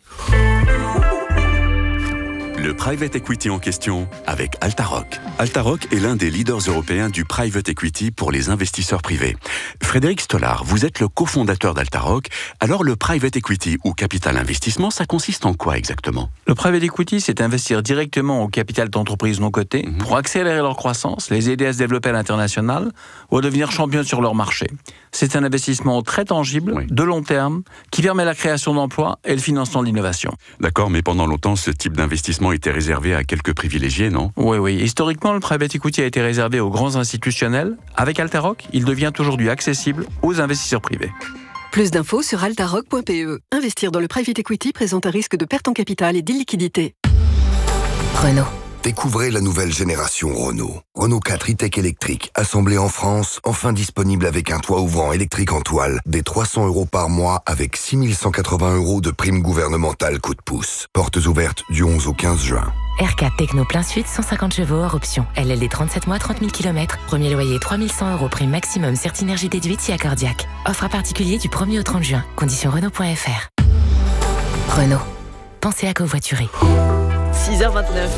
Le private equity en question avec Altaroc. Altaroc est l'un des leaders européens du private equity pour les investisseurs privés. Frédéric Stollard, vous êtes le cofondateur d'Altaroc. Alors le private equity ou capital investissement, ça consiste en quoi exactement ? Le private equity, c'est investir directement au capital d'entreprises non cotées mmh. pour accélérer leur croissance, les aider à se développer à l'international ou à devenir champion sur leur marché. C'est un investissement très tangible, oui. de long terme, qui permet la création d'emplois et le financement de l'innovation. D'accord, mais pendant longtemps, ce type d'investissement était réservé à quelques privilégiés, non ? Oui, oui. Historiquement, le private equity a été réservé aux grands institutionnels. Avec Altaroc, il devient aujourd'hui accessible aux investisseurs privés. Plus d'infos sur altaroc point p e. Investir dans le private equity présente un risque de perte en capital et d'illiquidité. Renault. Découvrez la nouvelle génération Renault. Renault quatre e-Tech électrique, assemblé en France, enfin disponible avec un toit ouvrant électrique en toile, des trois cents euros par mois avec six mille cent quatre-vingts euros de prime gouvernementale coup de pouce. Portes ouvertes du onze au quinze juin. R quatre Techno plein sud, cent cinquante chevaux hors option. L L D trente-sept mois, trente mille kilomètres. Premier loyer trois mille cent euros, prime maximum, Certinergie déduite si accordiaque. Offre à particulier du premier au trente juin. Conditions Renault point F R. Renault. Pensez à covoiturer. six heures vingt-neuf.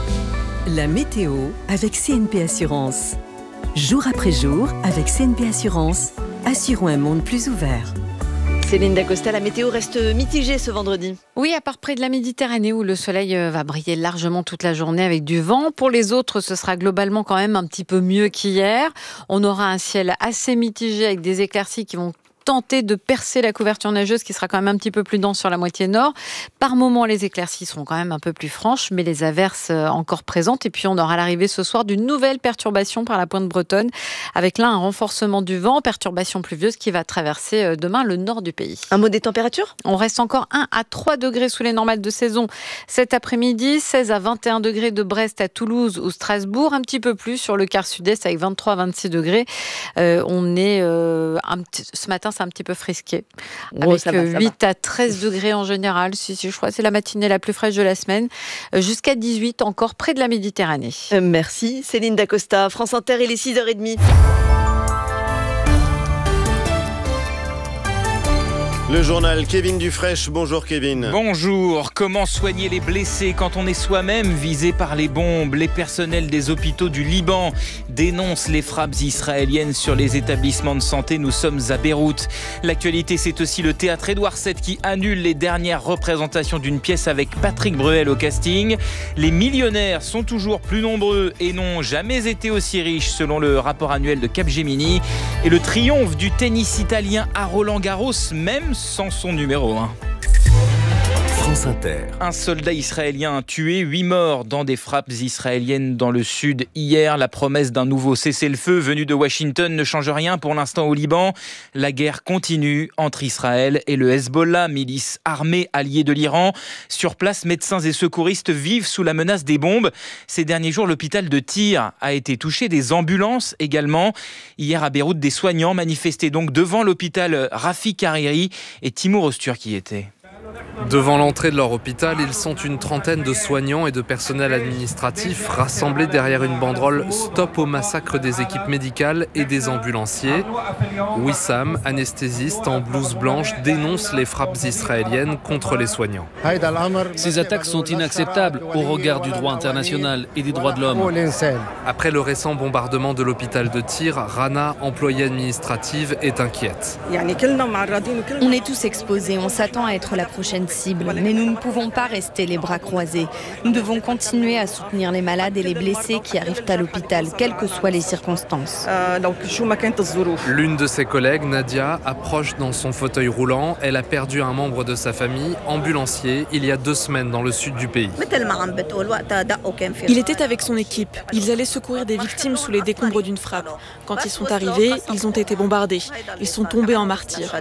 La météo avec C N P Assurance. Jour après jour, avec C N P Assurance, assurons un monde plus ouvert. Céline Dacosta, la météo reste mitigée ce vendredi. Oui, à part près de la Méditerranée où le soleil va briller largement toute la journée avec du vent. Pour les autres, ce sera globalement quand même un petit peu mieux qu'hier. On aura un ciel assez mitigé avec des éclaircies qui vont tenter de percer la couverture neigeuse qui sera quand même un petit peu plus dense sur la moitié nord. Par moments, les éclaircies seront quand même un peu plus franches, mais les averses encore présentes. Et puis, on aura l'arrivée ce soir d'une nouvelle perturbation par la pointe bretonne, avec là un renforcement du vent, perturbation pluvieuse qui va traverser demain le nord du pays. Un mot des températures ? On reste encore un à trois degrés sous les normales de saison cet après-midi, seize à vingt et un degrés de Brest à Toulouse ou Strasbourg, un petit peu plus sur le quart sud-est avec vingt-trois à vingt-six degrés. Euh, on est euh, un petit, ce matin, c'est un petit peu frisqué. Oh, avec ça va, ça huit va. à treize degrés en général. Si, si je crois, c'est la matinée la plus fraîche de la semaine. Jusqu'à dix-huit encore près de la Méditerranée. Euh, merci Céline Dacosta. France Inter, il est six heures trente. Le journal Kevin Dufraîche. Bonjour Kevin. Bonjour. Comment soigner les blessés quand on est soi-même visé par les bombes ? Les personnels des hôpitaux du Liban dénoncent les frappes israéliennes sur les établissements de santé. Nous sommes à Beyrouth. L'actualité, c'est aussi le théâtre Édouard sept qui annule les dernières représentations d'une pièce avec Patrick Bruel au casting. Les millionnaires sont toujours plus nombreux et n'ont jamais été aussi riches selon le rapport annuel de Capgemini. Et le triomphe du tennis italien à Roland-Garros, même sans son numéro un. France Inter. Un soldat israélien tué, huit morts dans des frappes israéliennes dans le sud hier. La promesse d'un nouveau cessez-le-feu venu de Washington ne change rien pour l'instant au Liban. La guerre continue entre Israël et le Hezbollah, milice armée alliée de l'Iran. Sur place, médecins et secouristes vivent sous la menace des bombes. Ces derniers jours, l'hôpital de Tyr a été touché, des ambulances également. Hier à Beyrouth, des soignants manifestaient donc devant l'hôpital Rafik Hariri et Timour Ostur qui était. Devant l'entrée de leur hôpital, ils sont une trentaine de soignants et de personnel administratif rassemblés derrière une banderole « Stop au massacre des équipes médicales et des ambulanciers ». Wissam, anesthésiste en blouse blanche, dénonce les frappes israéliennes contre les soignants. Ces attaques sont inacceptables au regard du droit international et des droits de l'homme. Après le récent bombardement de l'hôpital de Tyr, Rana, employée administrative, est inquiète. On est tous exposés, on s'attend à être la prochaine prochaine cible. Mais nous ne pouvons pas rester les bras croisés. Nous devons continuer à soutenir les malades et les blessés qui arrivent à l'hôpital, quelles que soient les circonstances. L'une de ses collègues, Nadia, approche dans son fauteuil roulant. Elle a perdu un membre de sa famille, ambulancier, il y a deux semaines dans le sud du pays. Il était avec son équipe. Ils allaient secourir des victimes sous les décombres d'une frappe. Quand ils sont arrivés, ils ont été bombardés. Ils sont tombés en martyrs.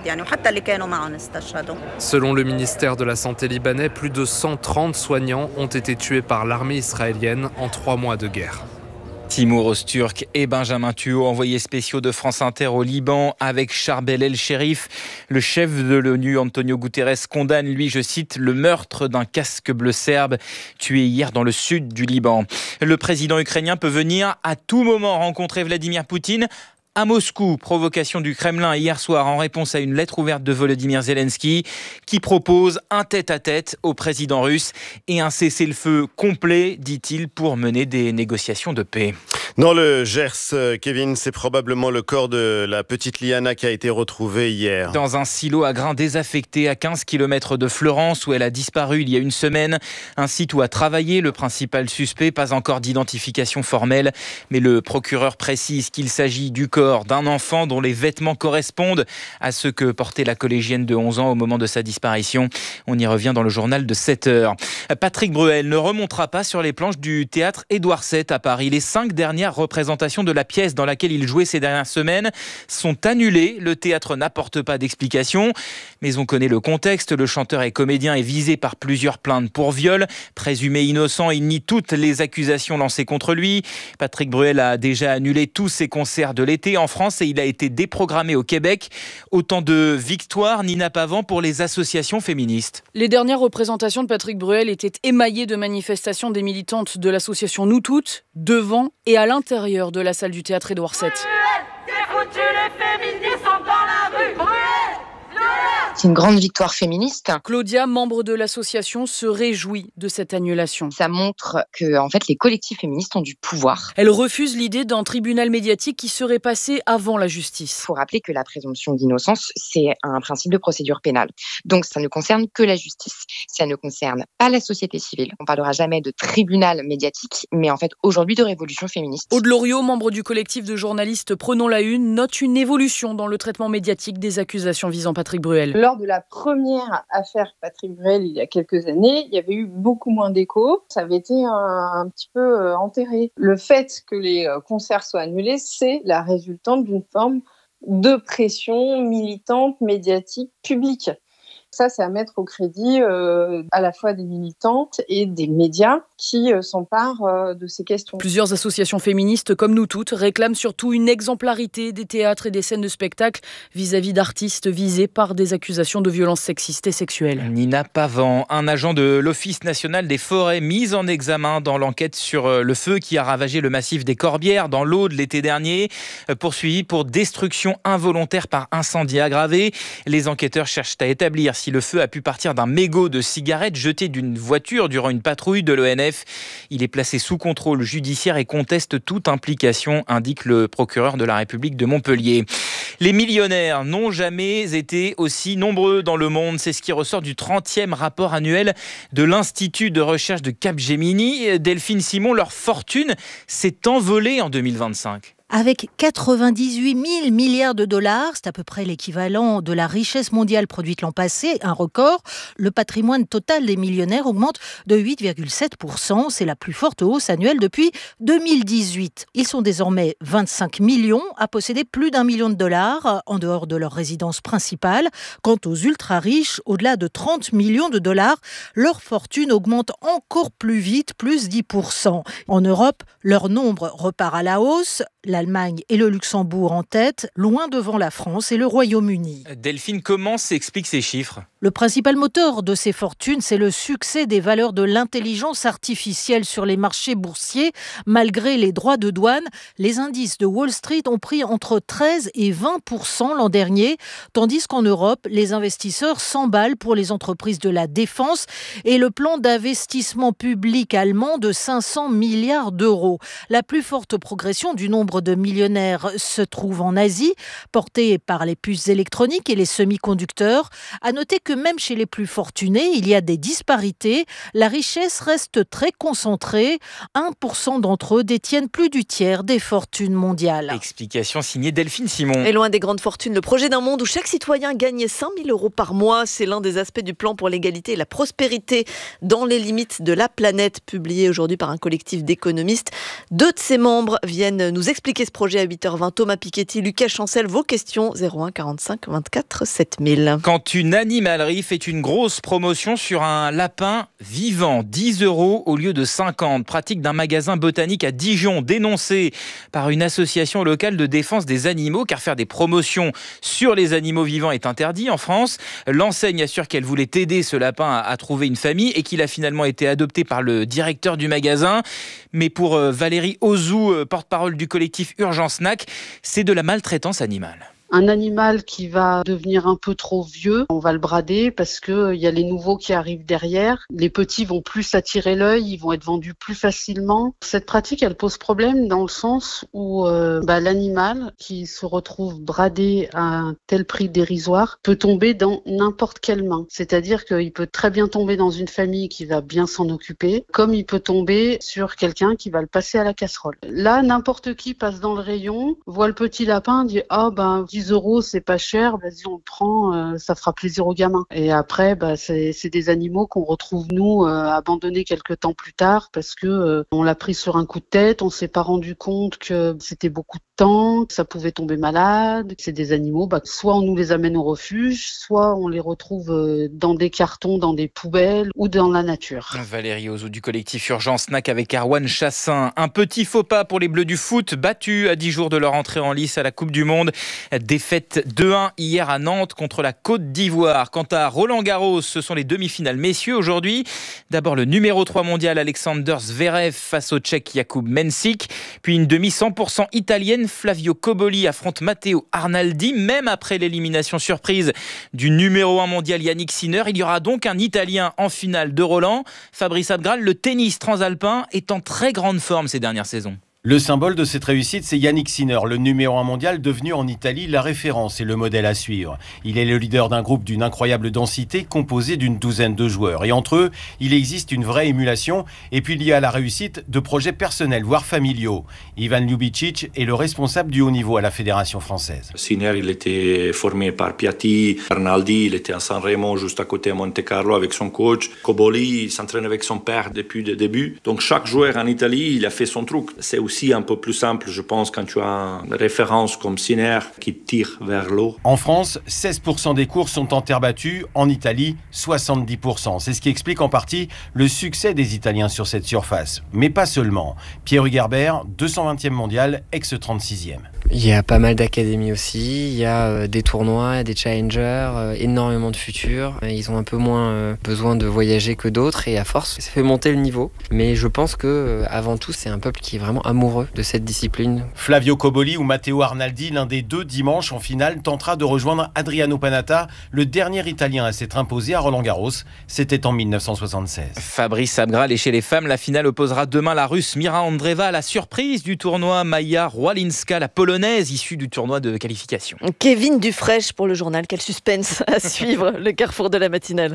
Selon le ministère de la Santé libanais, plus de cent trente soignants ont été tués par l'armée israélienne en trois mois de guerre. Timur Öztürk et Benjamin Thuot, envoyés spéciaux de France Inter au Liban avec Charbel El-Sherif. Le chef de l'ONU, Antonio Guterres, condamne, lui, je cite, le meurtre d'un casque bleu serbe tué hier dans le sud du Liban. Le président ukrainien peut venir à tout moment rencontrer Vladimir Poutine à Moscou. Provocation du Kremlin hier soir en réponse à une lettre ouverte de Volodymyr Zelensky qui propose un tête-à-tête au président russe et un cessez-le-feu complet, dit-il, pour mener des négociations de paix. Dans le Gers, Kevin, c'est probablement le corps de la petite Liana qui a été retrouvé hier. Dans un silo à grains désaffecté à quinze kilomètres de Fleurance où elle a disparu il y a une semaine. Un site où a travaillé le principal suspect, pas encore d'identification formelle, mais le procureur précise qu'il s'agit du corps d'un enfant dont les vêtements correspondent à ceux que portait la collégienne de onze ans au moment de sa disparition. On y revient dans le journal de sept heures. Patrick Bruel ne remontera pas sur les planches du théâtre Édouard sept à Paris. Les cinq dernières représentations de la pièce dans laquelle il jouait ces dernières semaines sont annulées. Le théâtre n'apporte pas d'explication, mais on connaît le contexte. Le chanteur et comédien est visé par plusieurs plaintes pour viol. Présumé innocent, il nie toutes les accusations lancées contre lui. Patrick Bruel a déjà annulé tous ses concerts de l'été en France et il a été déprogrammé au Québec. Autant de victoires, Nina Pavant, pour les associations féministes. Les dernières représentations de Patrick Bruel étaient émaillées de manifestations des militantes de l'association Nous Toutes, devant et à l'intérieur de la salle du théâtre Édouard sept. C'est une grande victoire féministe. Claudia, membre de l'association, se réjouit de cette annulation. Ça montre que en fait, les collectifs féministes ont du pouvoir. Elle refuse l'idée d'un tribunal médiatique qui serait passé avant la justice. Il faut rappeler que la présomption d'innocence, c'est un principe de procédure pénale. Donc ça ne concerne que la justice. Ça ne concerne pas la société civile. On ne parlera jamais de tribunal médiatique, mais en fait aujourd'hui de révolution féministe. Aude Loriot, membre du collectif de journalistes Prenons la Une, note une évolution dans le traitement médiatique des accusations visant Patrick Bruel. Lors de la première affaire Patrick Bruel, il y a quelques années, il y avait eu beaucoup moins d'écho. Ça avait été un, un petit peu euh, enterré. Le fait que les euh, concerts soient annulés, c'est la résultante d'une forme de pression militante, médiatique, publique. Ça, c'est à mettre au crédit euh, à la fois des militantes et des médias qui euh, s'emparent euh, de ces questions. Plusieurs associations féministes, comme Nous Toutes, réclament surtout une exemplarité des théâtres et des scènes de spectacle vis-à-vis d'artistes visés par des accusations de violences sexistes et sexuelles. Nina Pavant, un agent de l'Office national des forêts mis en examen dans l'enquête sur le feu qui a ravagé le massif des Corbières dans l'Aude l'été dernier, poursuivi pour destruction involontaire par incendie aggravé. Les enquêteurs cherchent à établir si le feu a pu partir d'un mégot de cigarette jeté d'une voiture durant une patrouille de l'O N F. Il est placé sous contrôle judiciaire et conteste toute implication, indique le procureur de la République de Montpellier. Les millionnaires n'ont jamais été aussi nombreux dans le monde. C'est ce qui ressort du trentième rapport annuel de l'Institut de recherche de Capgemini. Delphine Simon, leur fortune s'est envolée en deux mille vingt-cinq. Avec quatre-vingt-dix-huit mille milliards de dollars, c'est à peu près l'équivalent de la richesse mondiale produite l'an passé, un record, le patrimoine total des millionnaires augmente de huit virgule sept pour cent. C'est la plus forte hausse annuelle depuis deux mille dix-huit. Ils sont désormais vingt-cinq millions à posséder plus d'un million de dollars en dehors de leur résidence principale. Quant aux ultra-riches, au-delà de trente millions de dollars, leur fortune augmente encore plus vite, plus dix pour cent. En Europe, leur nombre repart à la hausse. L'Allemagne et le Luxembourg en tête, loin devant la France et le Royaume-Uni. Delphine, comment s'expliquent ces chiffres ? Le principal moteur de ces fortunes, c'est le succès des valeurs de l'intelligence artificielle sur les marchés boursiers. Malgré les droits de douane, les indices de Wall Street ont pris entre treize et vingt pour cent l'an dernier, tandis qu'en Europe, les investisseurs s'emballent pour les entreprises de la défense et le plan d'investissement public allemand de cinq cents milliards d'euros. La plus forte progression du nombre de de millionnaires se trouve en Asie, portée par les puces électroniques et les semi-conducteurs. À noter que même chez les plus fortunés, il y a des disparités. La richesse reste très concentrée. un pour cent d'entre eux détiennent plus du tiers des fortunes mondiales. Explication signée Delphine Simon. Et loin des grandes fortunes, le projet d'un monde où chaque citoyen gagne cinq mille euros par mois, c'est l'un des aspects du plan pour l'égalité et la prospérité dans les limites de la planète, publié aujourd'hui par un collectif d'économistes. Deux de ses membres viennent nous expliquer ce projet à huit heures vingt. Thomas Piketty, Lucas Chancel, vos questions zéro un quarante-cinq vingt-quatre sept mille. Quand une animalerie fait une grosse promotion sur un lapin vivant, dix euros au lieu de cinquante, pratique d'un magasin botanique à Dijon, dénoncé par une association locale de défense des animaux, car faire des promotions sur les animaux vivants est interdit en France. L'enseigne assure qu'elle voulait aider ce lapin à, à trouver une famille et qu'il a finalement été adopté par le directeur du magasin. Mais pour euh, Valérie Ozou, euh, porte-parole du collectif Urgence N A C, c'est de la maltraitance animale. Un animal qui va devenir un peu trop vieux, on va le brader parce que il y a les nouveaux qui arrivent derrière. Les petits vont plus attirer l'œil, ils vont être vendus plus facilement. Cette pratique, elle pose problème dans le sens où euh, bah, l'animal qui se retrouve bradé à un tel prix dérisoire peut tomber dans n'importe quelle main. C'est-à-dire qu'il peut très bien tomber dans une famille qui va bien s'en occuper, comme il peut tomber sur quelqu'un qui va le passer à la casserole. Là, n'importe qui passe dans le rayon, voit le petit lapin, dit « Ah oh, ben... dix euros, c'est pas cher, vas-y on le prend, euh, ça fera plaisir aux gamins. » Et après, bah, c'est, c'est des animaux qu'on retrouve nous euh, abandonnés quelques temps plus tard parce que euh, on l'a pris sur un coup de tête, on s'est pas rendu compte que c'était beaucoup de temps, que ça pouvait tomber malade. C'est des animaux, bah, soit on nous les amène au refuge, soit on les retrouve euh, dans des cartons, dans des poubelles ou dans la nature. Valérie Ozou du collectif Urgence N A C avec Arwan Chassin. Un petit faux pas pour les Bleus du foot, battus à dix jours de leur entrée en lice à la Coupe du Monde. Défaite deux un hier à Nantes contre la Côte d'Ivoire. Quant à Roland Garros, ce sont les demi-finales messieurs aujourd'hui. D'abord le numéro trois mondial Alexander Zverev face au Tchèque Jakub Mensik. Puis une demi cent pour cent italienne, Flavio Cobolli affronte Matteo Arnaldi. Même après l'élimination surprise du numéro un mondial Yannick Sinner, il y aura donc un Italien en finale de Roland. Fabrice Abgral, le tennis transalpin est en très grande forme ces dernières saisons. Le symbole de cette réussite, c'est Yannick Sinner, le numéro un mondial devenu en Italie la référence et le modèle à suivre. Il est le leader d'un groupe d'une incroyable densité composé d'une douzaine de joueurs. Et entre eux, il existe une vraie émulation et puis il y a la réussite de projets personnels, voire familiaux. Ivan Ljubicic est le responsable du haut niveau à la Fédération française. Sinner, il était formé par Piatti. Arnaldi, il était à San Remo, juste à côté à Monte Carlo avec son coach. Cobolli, il s'entraîne avec son père depuis le début. Donc chaque joueur en Italie, il a fait son truc. C'est aussi un peu plus simple, je pense, quand tu as une référence comme Sinner qui tire vers l'eau. En France, seize pour cent des courses sont en terre battue. En Italie, soixante-dix pour cent. C'est ce qui explique en partie le succès des Italiens sur cette surface. Mais pas seulement. Pierre Hugerbert, deux cent vingtième mondial, ex-trente-sixième. Il y a pas mal d'académies aussi, il y a euh, des tournois, des challengers, euh, énormément de futurs. Ils ont un peu moins euh, besoin de voyager que d'autres et à force, ça fait monter le niveau. Mais je pense que euh, avant tout, c'est un peuple qui est vraiment amoureux de cette discipline. Flavio Cobolli ou Matteo Arnaldi, l'un des deux dimanche en finale, tentera de rejoindre Adriano Panatta, le dernier Italien à s'être imposé à Roland-Garros. C'était en mille neuf cent soixante-seize. Fabrice Abgral, et chez les femmes, la finale opposera demain la Russe Mira Andreeva à la surprise du tournoi Maja Rołańska, la Polonaise issue du tournoi de qualification. Kevin Dufresne pour le journal. Quel suspense à suivre, le carrefour de la matinale.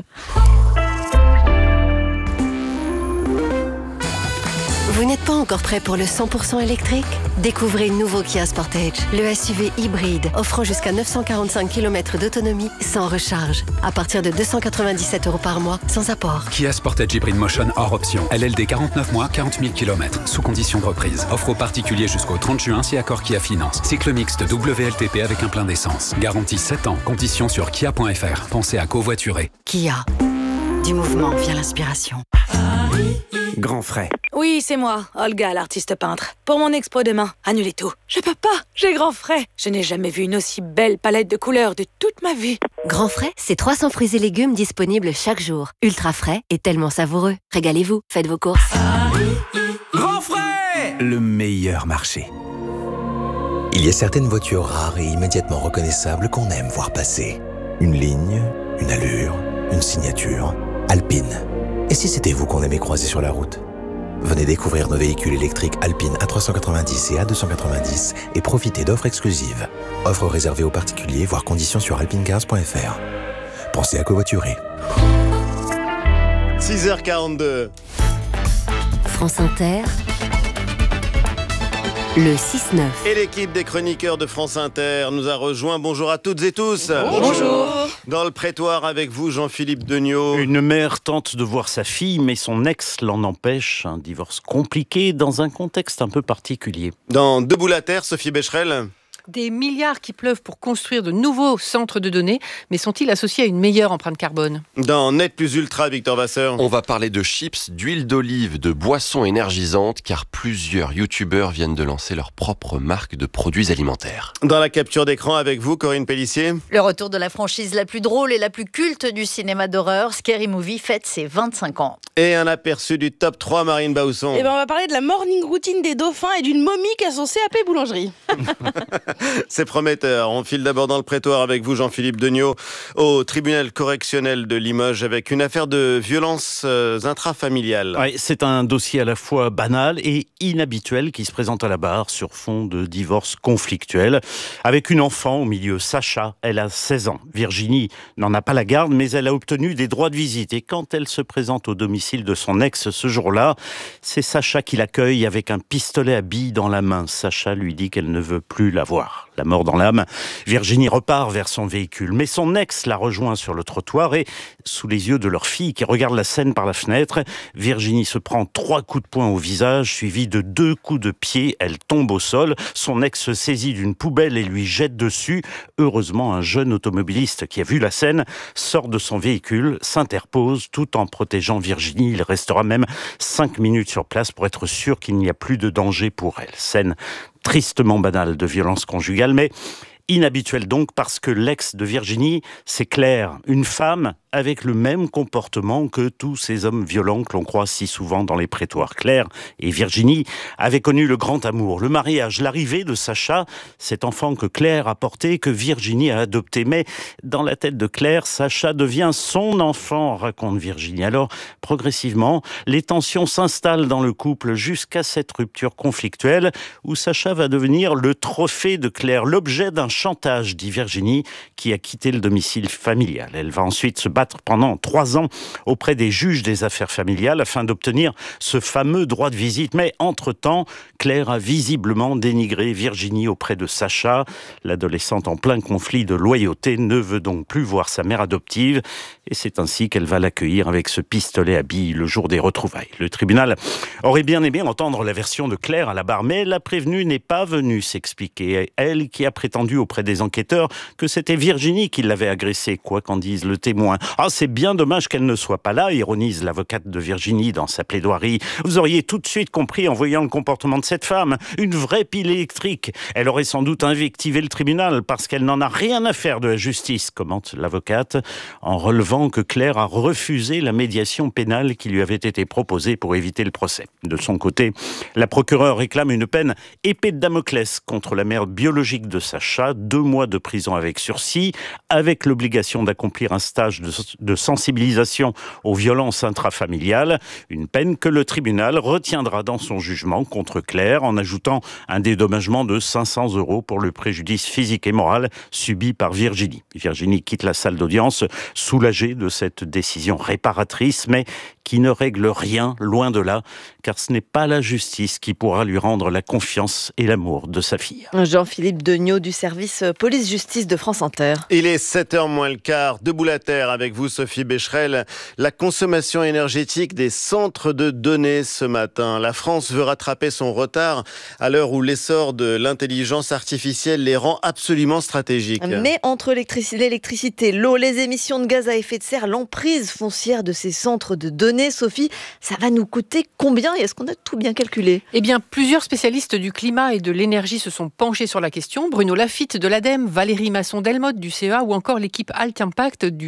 Vous n'êtes pas encore prêt pour le cent pour cent électrique ? Découvrez le nouveau Kia Sportage, le S U V hybride offrant jusqu'à neuf cent quarante-cinq kilomètres d'autonomie sans recharge. À partir de deux cent quatre-vingt-dix-sept euros par mois, sans apport. Kia Sportage Hybrid Motion hors option. L L D quarante-neuf mois, quarante mille kilomètres, sous condition de reprise. Offre aux particuliers jusqu'au trente juin si accord Kia Finance. Cycle mixte W L T P avec un plein d'essence. Garantie sept ans. Conditions sur kia point f r. Pensez à covoiturer. Kia. Du mouvement vient l'inspiration. Grand frais. Oui, c'est moi, Olga, l'artiste peintre. Pour mon expo demain, annulez tout. Je peux pas, j'ai grand frais. Je n'ai jamais vu une aussi belle palette de couleurs de toute ma vie. Grand frais, c'est trois cents fruits et légumes disponibles chaque jour. Ultra frais et tellement savoureux. Régalez-vous, faites vos courses. Grand frais, le meilleur marché. Il y a certaines voitures rares et immédiatement reconnaissables qu'on aime voir passer. Une ligne, une allure, une signature. Alpine. Et si c'était vous qu'on aimait croiser sur la route ? Venez découvrir nos véhicules électriques Alpine A trois cent quatre-vingt-dix et A deux cent quatre-vingt-dix et profitez d'offres exclusives. Offres réservées aux particuliers, voire conditions sur alpinecars point f r. Pensez à covoiturer. six heures quarante-deux. France Inter, le six neuf. Et l'équipe des chroniqueurs de France Inter nous a rejoints. Bonjour à toutes et tous. Bonjour. Dans le prétoire avec vous, Jean-Philippe Degnaud. Une mère tente de voir sa fille, mais son ex l'en empêche. Un divorce compliqué dans un contexte un peu particulier. Dans Debout la Terre, Sophie Becherel. Des milliards qui pleuvent pour construire de nouveaux centres de données, mais sont-ils associés à une meilleure empreinte carbone ? Dans Net Plus Ultra, Victor Vasseur. On va parler de chips, d'huile d'olive, de boissons énergisantes, car plusieurs youtubeurs viennent de lancer leur propre marque de produits alimentaires. Dans la capture d'écran avec vous, Corinne Pellissier. Le retour de la franchise la plus drôle et la plus culte du cinéma d'horreur, Scary Movie, fête ses vingt-cinq ans. Et un aperçu du top trois, Marine Bausson. Eh ben, on va parler de la morning routine des dauphins et d'une momie qui a son C A P boulangerie. C'est prometteur. On file d'abord dans le prétoire avec vous, Jean-Philippe Degnaud, au tribunal correctionnel de Limoges avec une affaire de violence euh, intrafamiliale. Ouais, c'est un dossier à la fois banal et inhabituel qui se présente à la barre sur fond de divorce conflictuel. Avec une enfant au milieu, Sacha, elle a seize ans. Virginie n'en a pas la garde, mais elle a obtenu des droits de visite. Et quand elle se présente au domicile de son ex ce jour-là, c'est Sacha qui l'accueille avec un pistolet à billes dans la main. Sacha lui dit qu'elle ne veut plus la voir. La mort dans l'âme, Virginie repart vers son véhicule. Mais son ex la rejoint sur le trottoir et, sous les yeux de leur fille qui regarde la scène par la fenêtre, Virginie se prend trois coups de poing au visage, suivis de deux coups de pied. Elle tombe au sol. Son ex se saisit d'une poubelle et lui jette dessus. Heureusement, un jeune automobiliste qui a vu la scène sort de son véhicule, s'interpose tout en protégeant Virginie. Il restera même cinq minutes sur place pour être sûr qu'il n'y a plus de danger pour elle. Scène tristement banale de violence conjugale, mais inhabituelle donc parce que l'ex de Virginie, c'est Claire, une femme avec le même comportement que tous ces hommes violents que l'on croit si souvent dans les prétoires. Claire et Virginie avaient connu le grand amour, le mariage, l'arrivée de Sacha, cet enfant que Claire a porté, que Virginie a adopté. Mais dans la tête de Claire, Sacha devient son enfant, raconte Virginie. Alors, progressivement, les tensions s'installent dans le couple jusqu'à cette rupture conflictuelle où Sacha va devenir le trophée de Claire, l'objet d'un chantage, dit Virginie, qui a quitté le domicile familial. Elle va ensuite se battre pendant trois ans auprès des juges des affaires familiales afin d'obtenir ce fameux droit de visite. Mais entre-temps, Claire a visiblement dénigré Virginie auprès de Sacha. L'adolescente en plein conflit de loyauté ne veut donc plus voir sa mère adoptive et c'est ainsi qu'elle va l'accueillir avec ce pistolet à billes le jour des retrouvailles. Le tribunal aurait bien aimé entendre la version de Claire à la barre, mais la prévenue n'est pas venue s'expliquer. Elle qui a prétendu auprès des enquêteurs que c'était Virginie qui l'avait agressée, quoi qu'en dise le témoin. Ah, c'est bien dommage qu'elle ne soit pas là, ironise l'avocate de Virginie dans sa plaidoirie. Vous auriez tout de suite compris en voyant le comportement de cette femme. Une vraie pile électrique. Elle aurait sans doute invectivé le tribunal parce qu'elle n'en a rien à faire de la justice, commente l'avocate, en relevant que Claire a refusé la médiation pénale qui lui avait été proposée pour éviter le procès. De son côté, la procureure réclame une peine épée de Damoclès contre la mère biologique de Sacha, deux mois de prison avec sursis, avec l'obligation d'accomplir un stage de, de sensibilisation aux violences intrafamiliales, une peine que le tribunal retiendra dans son jugement contre Claire en ajoutant un dédommagement de cinq cents euros pour le préjudice physique et moral subi par Virginie. Virginie quitte la salle d'audience soulagée de cette décision réparatrice, mais qui ne règle rien, loin de là, car ce n'est pas la justice qui pourra lui rendre la confiance et l'amour de sa fille. Jean-Philippe Degnaud du service police-justice de France Inter. Il est sept heures moins le quart, Debout la Terre avec vous Sophie Becherel. La consommation énergétique des centres de données ce matin. La France veut rattraper son retard à l'heure où l'essor de l'intelligence artificielle les rend absolument stratégiques. Mais entre l'électricité, l'eau, les émissions de gaz à effet de serre, l'emprise foncière de ces centres de données, Sophie, ça va nous coûter combien et est-ce qu'on a tout bien calculé ? Eh bien, plusieurs spécialistes du climat et de l'énergie se sont penchés sur la question. Bruno Laffitte de l'ADEME, Valérie Masson-Delmotte du C E A ou encore l'équipe Alt Impact du C N R S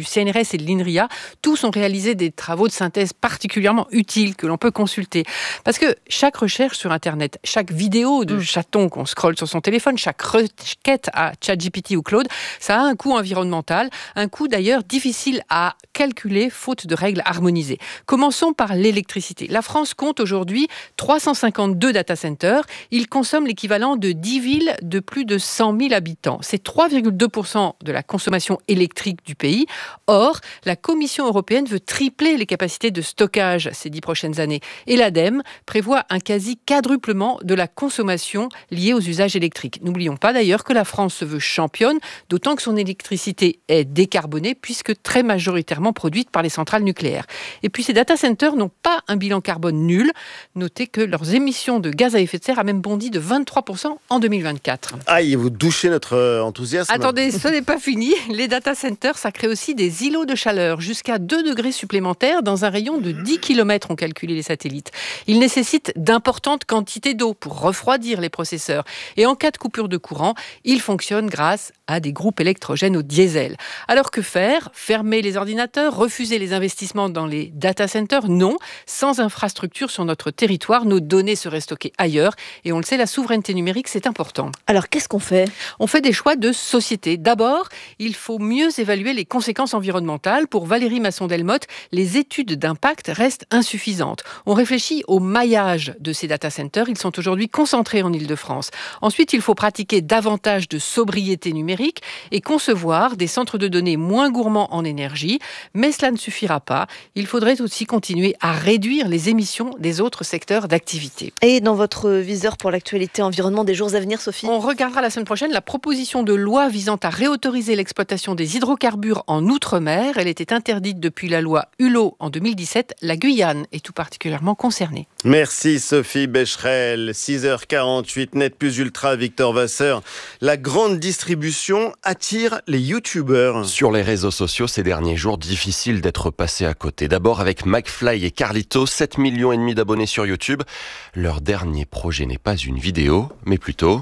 et de l'INRIA. Tous ont réalisé des travaux de synthèse particulièrement utiles que l'on peut consulter. Parce que chaque recherche sur Internet, chaque vidéo de chaton qu'on scrolle sur son téléphone, chaque requête à ChatGPT ou Claude, ça a un coût environnemental, un coût d'ailleurs difficile à calculer faute de règles harmonisées. Commençons par l'électricité. La France compte aujourd'hui trois cent cinquante-deux data centers. Ils consomment l'équivalent de dix villes de plus de cent mille habitants. C'est trois virgule deux pour cent de la consommation électrique du pays. Or, la Commission européenne veut tripler les capacités de stockage ces dix prochaines années. Et l'ADEME prévoit un quasi-quadruplement de la consommation liée aux usages électriques. N'oublions pas d'ailleurs que la France se veut championne, d'autant que son électricité est décarbonée puisque très majoritairement produite par les centrales nucléaires. Et puis ces data centers n'ont pas un bilan carbone nul. Notez que leurs émissions de gaz à effet de serre a même bondi de vingt-trois pour cent en deux mille vingt-quatre. Aïe, vous douchez notre enthousiasme. Attendez, ce n'est pas fini. Les data centers, ça crée aussi des îlots de chaleur, jusqu'à deux degrés supplémentaires dans un rayon de dix kilomètres, ont calculé les satellites. Ils nécessitent d'importantes quantités d'eau pour refroidir les processeurs. Et en cas de coupure de courant, ils fonctionnent grâce à des groupes électrogènes au diesel. Alors que faire ? Fermer les ordinateurs ? Refuser les investissements dans les data centers ? Non. Sans infrastructure sur notre territoire, nos données seraient stockées ailleurs. Et on le sait, la souveraineté numérique, c'est important. Alors, qu'est-ce qu'on fait ? On fait des choix de société. D'abord, il faut mieux évaluer les conséquences environnementales. Pour Valérie Masson-Delmotte, les études d'impact restent insuffisantes. On réfléchit au maillage de ces data centers. Ils sont aujourd'hui concentrés en Île-de-France. Ensuite, il faut pratiquer davantage de sobriété numérique et concevoir des centres de données moins gourmands en énergie. Mais cela ne suffira pas. Il faudrait aussi continuer à réduire les émissions des autres secteurs d'activité. Et dans votre viseur pour l'actualité environnement des jours à venir, Sophie ? On regardera la semaine prochaine la proposition de loi visant à réautoriser l'exploitation des hydrocarbures en Outre-mer. Elle était interdite depuis la loi Hulot en deux mille dix-sept. La Guyane est tout particulièrement concernée. Merci Sophie Becherel. six heures quarante-huit, Net Plus Ultra, Victor Vasseur. La grande distribution attire les youtubeurs. Sur les réseaux sociaux, ces derniers jours, difficile d'être passé à côté. D'abord avec McFly et Carlito, sept millions et demi d'abonnés sur YouTube. Leur dernier projet n'est pas une vidéo, mais plutôt...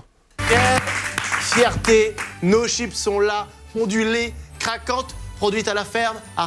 Fierté, nos chips sont là, ondulées, craquantes, produites à la ferme,